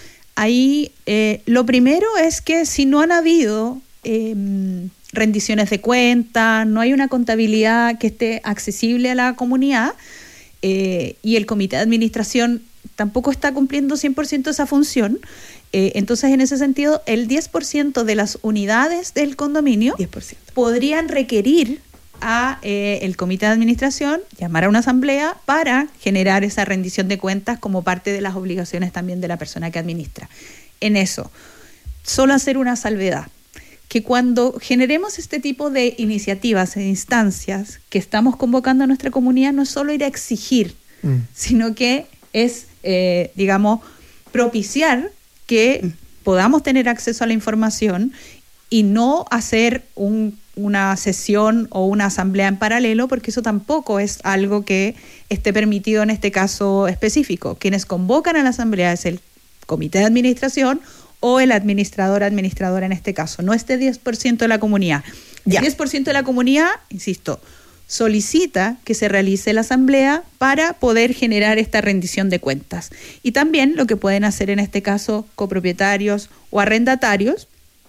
Ahí eh, lo primero es que si no han habido eh, rendiciones de cuentas, no hay una contabilidad que esté accesible a la comunidad eh, y el comité de administración tampoco está cumpliendo cien por ciento esa función, eh, entonces en ese sentido el diez por ciento de las unidades del condominio diez por ciento podrían requerir a eh, el comité de administración, llamar a una asamblea para generar esa rendición de cuentas como parte de las obligaciones también de la persona que administra. En eso, solo hacer una salvedad, que cuando generemos este tipo de iniciativas e instancias que estamos convocando a nuestra comunidad, no es solo ir a exigir, mm. sino que es, eh, digamos, propiciar que mm. podamos tener acceso a la información y no hacer un una sesión o una asamblea en paralelo, porque eso tampoco es algo que esté permitido en este caso específico. Quienes convocan a la asamblea es el comité de administración o el administrador administradora en este caso, no este diez por ciento de la comunidad. El ya. diez por ciento de la comunidad, insisto, solicita que se realice la asamblea para poder generar esta rendición de cuentas. Y también lo que pueden hacer en este caso copropietarios o arrendatarios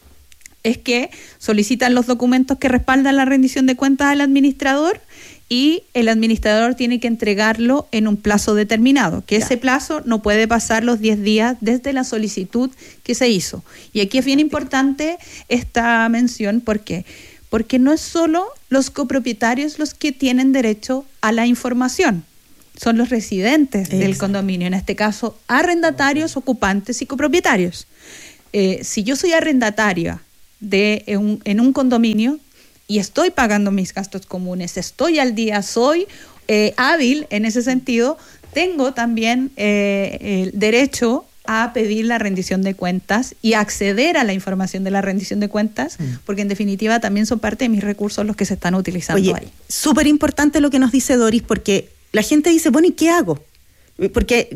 es que solicitan los documentos que respaldan la rendición de cuentas al administrador y el administrador tiene que entregarlo en un plazo determinado, que ya. ese plazo no puede pasar los diez días desde la solicitud que se hizo. Y aquí es bien importante esta mención, ¿por qué? Porque no es solo los copropietarios los que tienen derecho a la información, son los residentes Exacto. del condominio, en este caso arrendatarios, ocupantes y copropietarios. Eh, si yo soy arrendataria de un, en un condominio y estoy pagando mis gastos comunes, estoy al día, soy eh, hábil en ese sentido, tengo también eh, el derecho a pedir la rendición de cuentas y acceder a la información de la rendición de cuentas, mm. porque en definitiva también son parte de mis recursos los que se están utilizando Oye, ahí. Súper importante lo que nos dice Doris, porque la gente dice, bueno, ¿y qué hago? Porque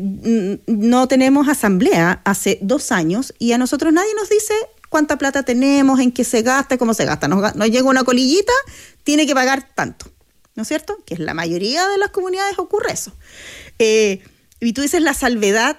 no tenemos asamblea hace dos años y a nosotros nadie nos dice cuánta plata tenemos, en qué se gasta, cómo se gasta. Nos, nos llega una colillita, tiene que pagar tanto, ¿no es cierto? Que en la mayoría de las comunidades ocurre eso. Eh, y tú dices la salvedad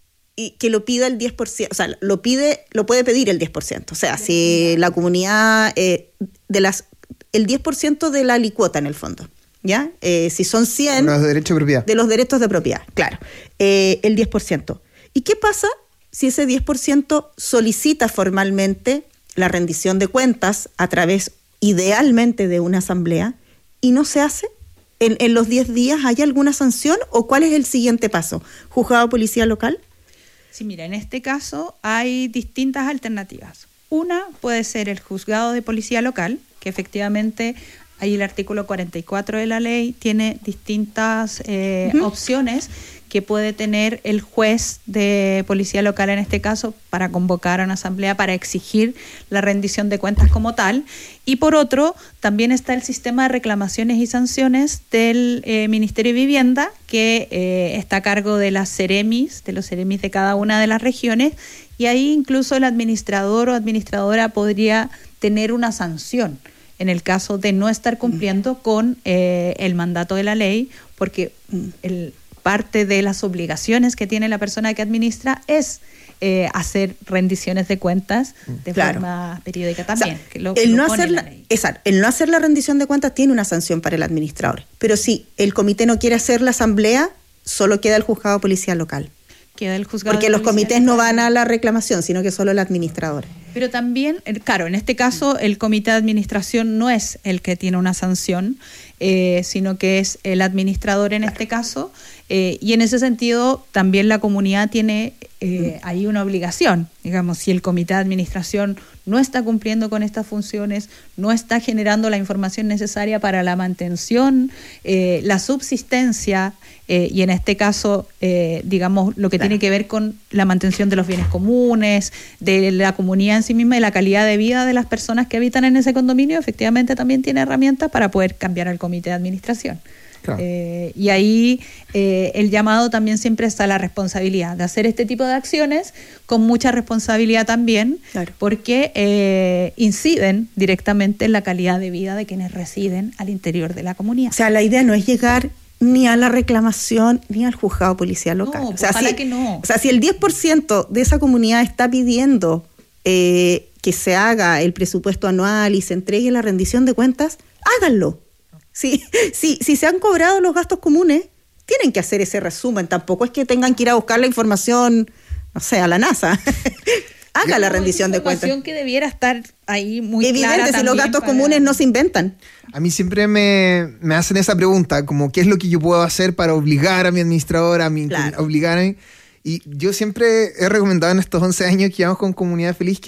y que lo pida el diez por ciento, o sea, lo pide, lo puede pedir el diez por ciento. O sea, si la comunidad, eh, de las, el diez por ciento de la alicuota en el fondo, ¿ya? Eh, si son cien... Los derechos de propiedad. De los derechos de propiedad, claro. Eh, el diez por ciento. ¿Y qué pasa si ese diez por ciento solicita formalmente la rendición de cuentas a través, idealmente, de una asamblea y no se hace? ¿En, en los diez días hay alguna sanción o cuál es el siguiente paso? ¿Juzgado de policía local? Sí, mira, en este caso hay distintas alternativas. Una puede ser el juzgado de policía local, que efectivamente ahí el artículo cuarenta y cuatro de la ley tiene distintas eh, uh-huh. opciones que puede tener el juez de policía local en este caso para convocar a una asamblea para exigir la rendición de cuentas como tal. Y por otro, también está el sistema de reclamaciones y sanciones del eh, Ministerio de Vivienda, que eh, está a cargo de las Ceremis, de los Ceremis de cada una de las regiones, y ahí incluso el administrador o administradora podría tener una sanción en el caso de no estar cumpliendo con eh, el mandato de la ley, porque el parte de las obligaciones que tiene la persona que administra es eh, hacer rendiciones de cuentas de claro. forma periódica también. O sea, que lo, el, lo no pone hacer la, la ley. Exacto, el no hacer la rendición de cuentas tiene una sanción para el administrador. Pero si el comité no quiere hacer la asamblea, solo queda el juzgado de policía local. Queda el juzgado Porque de los comités local. no van a la reclamación, sino que solo el administrador. Pero también, claro, en este caso el comité de administración no es el que tiene una sanción, eh, sino que es el administrador en claro. este caso, eh, y en ese sentido también la comunidad tiene eh, mm. ahí una obligación. Digamos, si el comité de administración no está cumpliendo con estas funciones, no está generando la información necesaria para la mantención, eh, la subsistencia, eh, y en este caso, eh, digamos, lo que claro. tiene que ver con la mantención de los bienes comunes, de la comunidad en sí misma y la calidad de vida de las personas que habitan en ese condominio, efectivamente también tiene herramientas para poder cambiar al comité de administración. Claro. Eh, y ahí eh, el llamado también siempre está a la responsabilidad de hacer este tipo de acciones con mucha responsabilidad también, claro. porque eh, inciden directamente en la calidad de vida de quienes residen al interior de la comunidad. O sea, la idea no es llegar ni a la reclamación ni al juzgado de policía local. No, o sea, ojalá si, que no. O sea, si el diez por ciento de esa comunidad está pidiendo eh, que se haga el presupuesto anual y se entregue la rendición de cuentas, háganlo. Si, si, si se han cobrado los gastos comunes, tienen que hacer ese resumen. Tampoco es que tengan que ir a buscar la información, no sé, a la NASA. Haga la rendición de cuentas. Información que debiera estar ahí muy evidente, clara. Si los gastos para... comunes no se inventan. A mí siempre me, me hacen esa pregunta, como qué es lo que yo puedo hacer para obligar a mi administrador, a mi claro. obligar a mí. Y yo siempre he recomendado en estos once años que llevamos con Comunidad Feliz que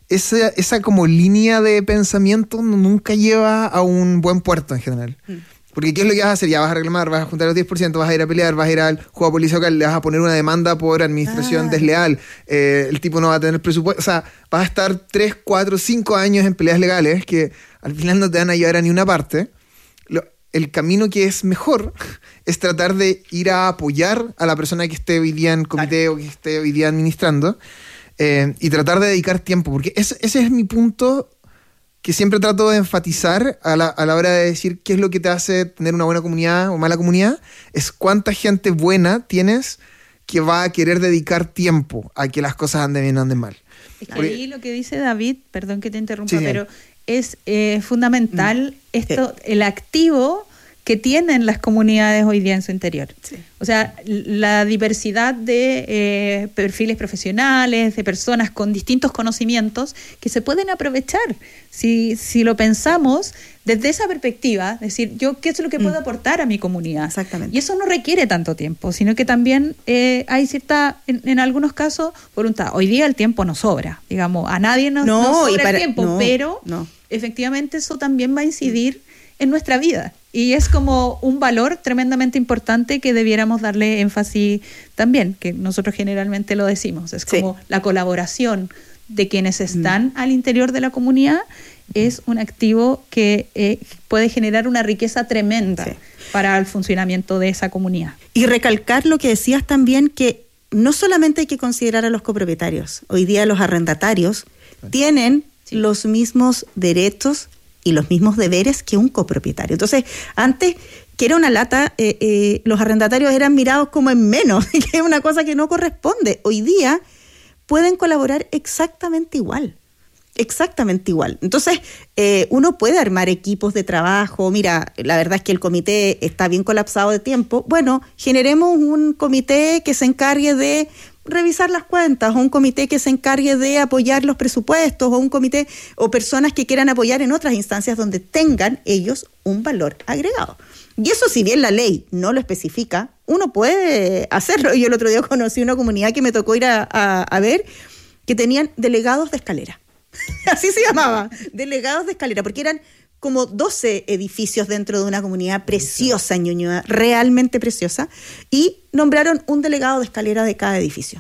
esa, esa como línea de pensamiento nunca lleva a un buen puerto en general. Mm. Porque ¿qué es lo que vas a hacer? Ya vas a reclamar, vas a juntar los diez por ciento, vas a ir a pelear, vas a ir al juego de policía local, le vas a poner una demanda por administración ah. desleal, eh, el tipo no va a tener presupuesto, o sea, vas a estar tres, cuatro, cinco años en peleas legales que al final no te van a llevar a ni una parte. Lo, el camino que es mejor es tratar de ir a apoyar a la persona que esté hoy día en comité o que esté hoy día administrando eh, y tratar de dedicar tiempo, porque ese, ese es mi punto que siempre trato de enfatizar a la, a la hora de decir qué es lo que te hace tener una buena comunidad o mala comunidad, es cuánta gente buena tienes que va a querer dedicar tiempo a que las cosas anden bien o anden mal. Es que ahí lo que dice David, perdón que te interrumpa, sí, pero es eh, fundamental mm. esto, sí. el activo que tienen las comunidades hoy día en su interior. Sí. O sea, la diversidad de eh, perfiles profesionales, de personas con distintos conocimientos que se pueden aprovechar. Si, si lo pensamos desde esa perspectiva, decir, yo qué es lo que puedo mm. aportar a mi comunidad. Exactamente. Y eso no requiere tanto tiempo, sino que también eh, hay cierta, en, en algunos casos, voluntad. Hoy día el tiempo nos sobra, digamos, a nadie nos, no, nos sobra para, el tiempo, no, pero no. efectivamente eso también va a incidir mm. en nuestra vida. Y es como un valor tremendamente importante que debiéramos darle énfasis también, que nosotros generalmente lo decimos. Es como sí. la colaboración de quienes están mm. al interior de la comunidad es un activo que eh, puede generar una riqueza tremenda sí. para el funcionamiento de esa comunidad. Y recalcar lo que decías también, que no solamente hay que considerar a los copropietarios. Hoy día los arrendatarios sí. tienen sí. los mismos derechos y los mismos deberes que un copropietario. Entonces, antes, que era una lata, eh, eh, los arrendatarios eran mirados como en menos, que es una cosa que no corresponde. Hoy día pueden colaborar exactamente igual, exactamente igual. Entonces, eh, uno puede armar equipos de trabajo. Mira, la verdad es que el comité está bien colapsado de tiempo. Bueno, generemos un comité que se encargue de revisar las cuentas, o un comité que se encargue de apoyar los presupuestos, o un comité o personas que quieran apoyar en otras instancias donde tengan ellos un valor agregado. Y eso, si bien la ley no lo especifica, uno puede hacerlo. Yo el otro día conocí una comunidad que me tocó ir a, a, a ver, que tenían delegados de escalera. Así se llamaba, delegados de escalera, porque eran como doce edificios dentro de una comunidad preciosa en Ñuñoa, realmente preciosa, y nombraron un delegado de escalera de cada edificio.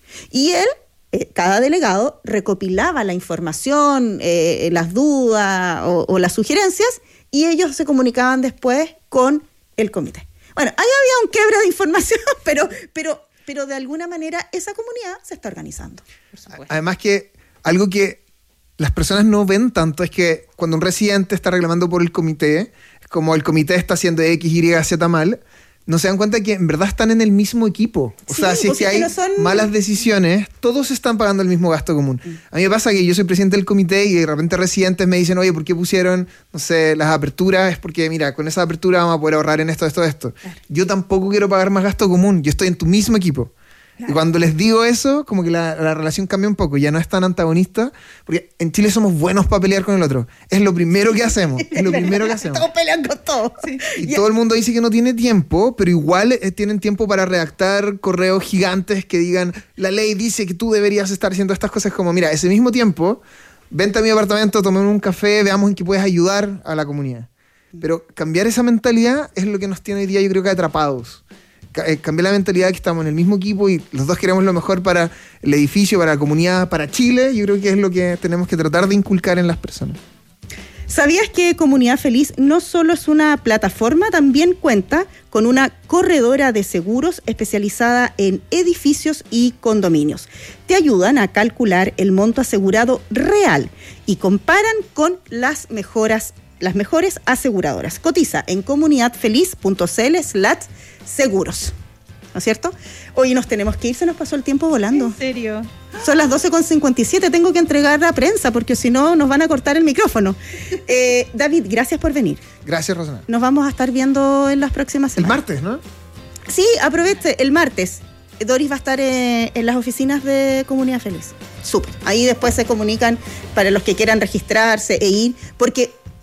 Y él, eh, cada delegado, recopilaba la información, eh, las dudas o, o las sugerencias, y ellos se comunicaban después con el comité. Bueno, ahí había un quiebre de información, pero, pero, pero de alguna manera esa comunidad se está organizando. Por supuesto. Además que algo que las personas no ven tanto es que cuando un residente está reclamando por el comité, como el comité está haciendo X, Y, Z mal, no se dan cuenta que en verdad están en el mismo equipo. O sí, sea, si es que hay no son... malas decisiones, todos están pagando el mismo gasto común. Mm. A mí me pasa que yo soy presidente del comité y de repente residentes me dicen, oye, ¿por qué pusieron, no sé, las aperturas? Es porque, mira, con esa apertura vamos a poder ahorrar en esto, esto, esto. Claro. Yo tampoco quiero pagar más gasto común, yo estoy en tu mismo equipo. Claro. Y cuando les digo eso, como que la, la relación cambia un poco, ya no es tan antagonista, porque en Chile somos buenos para pelear con el otro. Es lo primero que hacemos, es lo primero que hacemos. Todos pelean con todo. Sí. Y yeah. todo el mundo dice que no tiene tiempo, pero igual eh, tienen tiempo para redactar correos gigantes que digan, la ley dice que tú deberías estar haciendo estas cosas, como, mira, ese mismo tiempo, vente a mi apartamento, tomemos un café, veamos en qué puedes ayudar a la comunidad. Pero cambiar esa mentalidad es lo que nos tiene hoy día, yo creo que atrapados. Cambiar la mentalidad que estamos en el mismo equipo y los dos queremos lo mejor para el edificio, para la comunidad, para Chile. Yo creo que es lo que tenemos que tratar de inculcar en las personas. ¿Sabías que Comunidad Feliz no solo es una plataforma, también cuenta con una corredora de seguros especializada en edificios y condominios? Te ayudan a calcular el monto asegurado real y comparan con las mejoras, las mejores aseguradoras. Cotiza en comunidadfeliz.cl slash seguros. ¿No es cierto? Hoy nos tenemos que ir, se nos pasó el tiempo volando. ¿En serio? Son las doce con cincuenta y siete, tengo que entregar la prensa porque si no nos van a cortar el micrófono. Eh, David, gracias por venir. Gracias, Rosana. Nos vamos a estar viendo en las próximas semanas. El martes, ¿no? Sí, aproveche, el martes. Doris va a estar eh, en las oficinas de Comunidad Feliz. Súper. Ahí después se comunican para los que quieran registrarse e ir, porque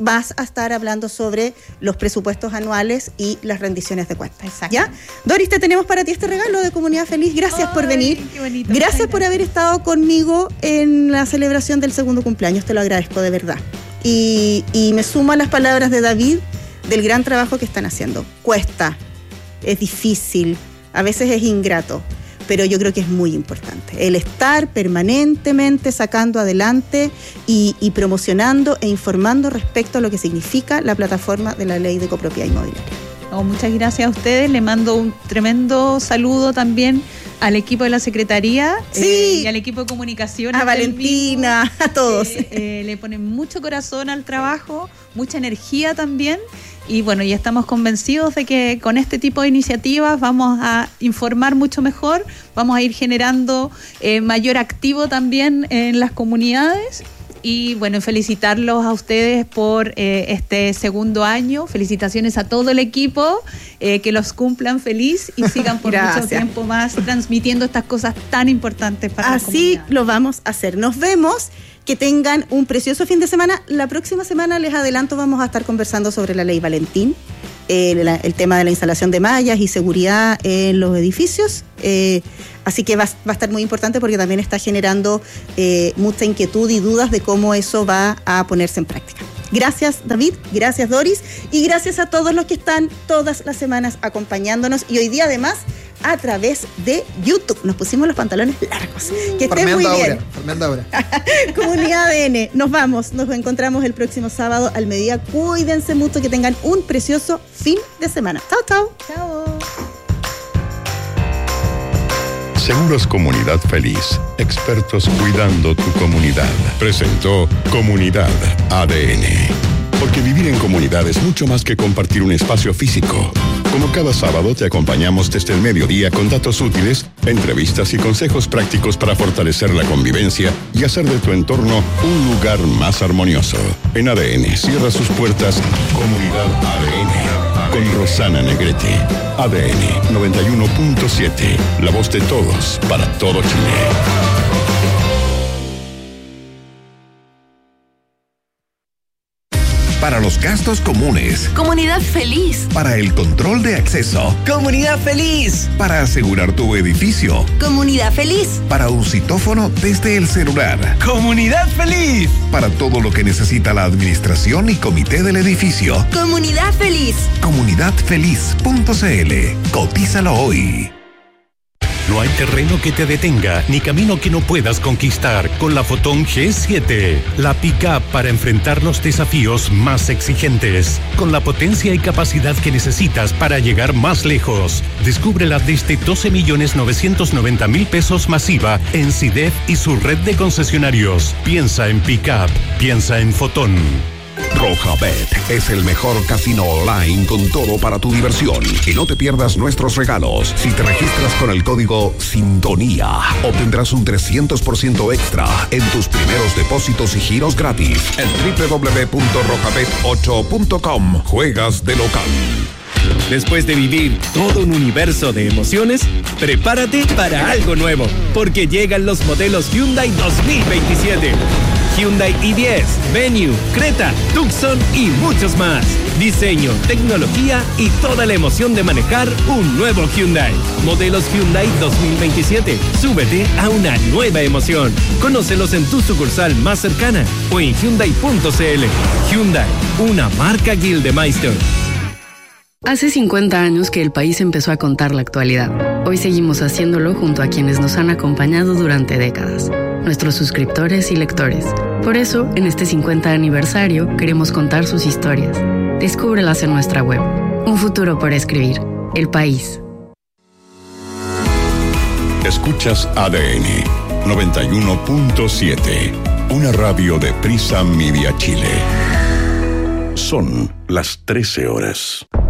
vas a estar hablando sobre los presupuestos anuales y las rendiciones de cuentas. Exacto. ¿Ya? Doris, te tenemos para ti este regalo de Comunidad Feliz. Gracias Ay, por venir. qué bonito, Gracias gracias. por haber estado conmigo en la celebración del segundo cumpleaños. Te lo agradezco de verdad. Y, y me sumo a las palabras de David del gran trabajo que están haciendo. Cuesta, es difícil, a veces es ingrato, pero yo creo que es muy importante el estar permanentemente sacando adelante y, y promocionando e informando respecto a lo que significa la plataforma de la ley de copropiedad inmobiliaria. Oh, muchas gracias a ustedes, le mando un tremendo saludo también al equipo de la Secretaría, sí, eh, y al equipo de comunicación, a Valentina, mismo, a todos. Eh, eh, le ponen mucho corazón al trabajo, mucha energía también. Y bueno, ya estamos convencidos de que con este tipo de iniciativas vamos a informar mucho mejor, vamos a ir generando eh, mayor activo también en las comunidades. Y bueno, felicitarlos a ustedes por eh, este segundo año. Felicitaciones a todo el equipo, eh, que los cumplan feliz y sigan por mucho tiempo más transmitiendo estas cosas tan importantes para la comunidad. Así lo vamos a hacer. Nos vemos. Que tengan un precioso fin de semana. La próxima semana, les adelanto, vamos a estar conversando sobre la ley Valentín, eh, la, el tema de la instalación de mallas y seguridad en los edificios. Eh, así que va, va a estar muy importante porque también está generando eh, mucha inquietud y dudas de cómo eso va a ponerse en práctica. Gracias, David, gracias, Doris, y gracias a todos los que están todas las semanas acompañándonos y hoy día además a través de YouTube. Nos pusimos los pantalones largos. Que estén muy bien. Farmeando ahora. Comunidad A D N, nos vamos. Nos encontramos el próximo sábado al mediodía. Cuídense mucho, que tengan un precioso fin de semana. Chao, chao. Chao. Seguros Comunidad Feliz, expertos cuidando tu comunidad. Presentó Comunidad A D N. Porque vivir en comunidad es mucho más que compartir un espacio físico. Como cada sábado te acompañamos desde el mediodía con datos útiles, entrevistas y consejos prácticos para fortalecer la convivencia y hacer de tu entorno un lugar más armonioso. En A D N cierra sus puertas Comunidad A D N con Rosana Negrete. A D N noventa y uno punto siete, la voz de todos para todo Chile. Para los gastos comunes. Comunidad Feliz. Para el control de acceso. Comunidad Feliz. Para asegurar tu edificio. Comunidad Feliz. Para un citófono desde el celular. Comunidad Feliz. Para todo lo que necesita la administración y comité del edificio. Comunidad Feliz. comunidad feliz punto c l. Cotízalo hoy. No hay terreno que te detenga, ni camino que no puedas conquistar con la Fotón G siete. La pick-up para enfrentar los desafíos más exigentes. Con la potencia y capacidad que necesitas para llegar más lejos. Descúbrela desde doce millones novecientos noventa mil pesos masiva en C I D E F y su red de concesionarios. Piensa en pick-up, piensa en Fotón. Rojabet es el mejor casino online con todo para tu diversión. Y no te pierdas nuestros regalos. Si te registras con el código SINTONÍA, obtendrás un trescientos por ciento extra en tus primeros depósitos y giros gratis. En doble u doble u doble u punto rojabet ocho punto com. Juegas de local. Después de vivir todo un universo de emociones, prepárate para algo nuevo, porque llegan los modelos Hyundai dos mil veintisiete. Hyundai i diez, Venue, Creta, Tucson y muchos más. Diseño, tecnología y toda la emoción de manejar un nuevo Hyundai. Modelos Hyundai dos mil veintisiete. Súbete a una nueva emoción. Conócelos en tu sucursal más cercana o en hyundai punto c l. Hyundai, una marca Gildemeister. Hace cincuenta años que el país empezó a contar la actualidad. Hoy seguimos haciéndolo junto a quienes nos han acompañado durante décadas, nuestros suscriptores y lectores. Por eso, en este cincuenta aniversario, queremos contar sus historias. Descúbrelas en nuestra web. Un futuro por escribir. El País. Escuchas A D N noventa y uno punto siete, una radio de Prisa Media Chile. Son las trece horas.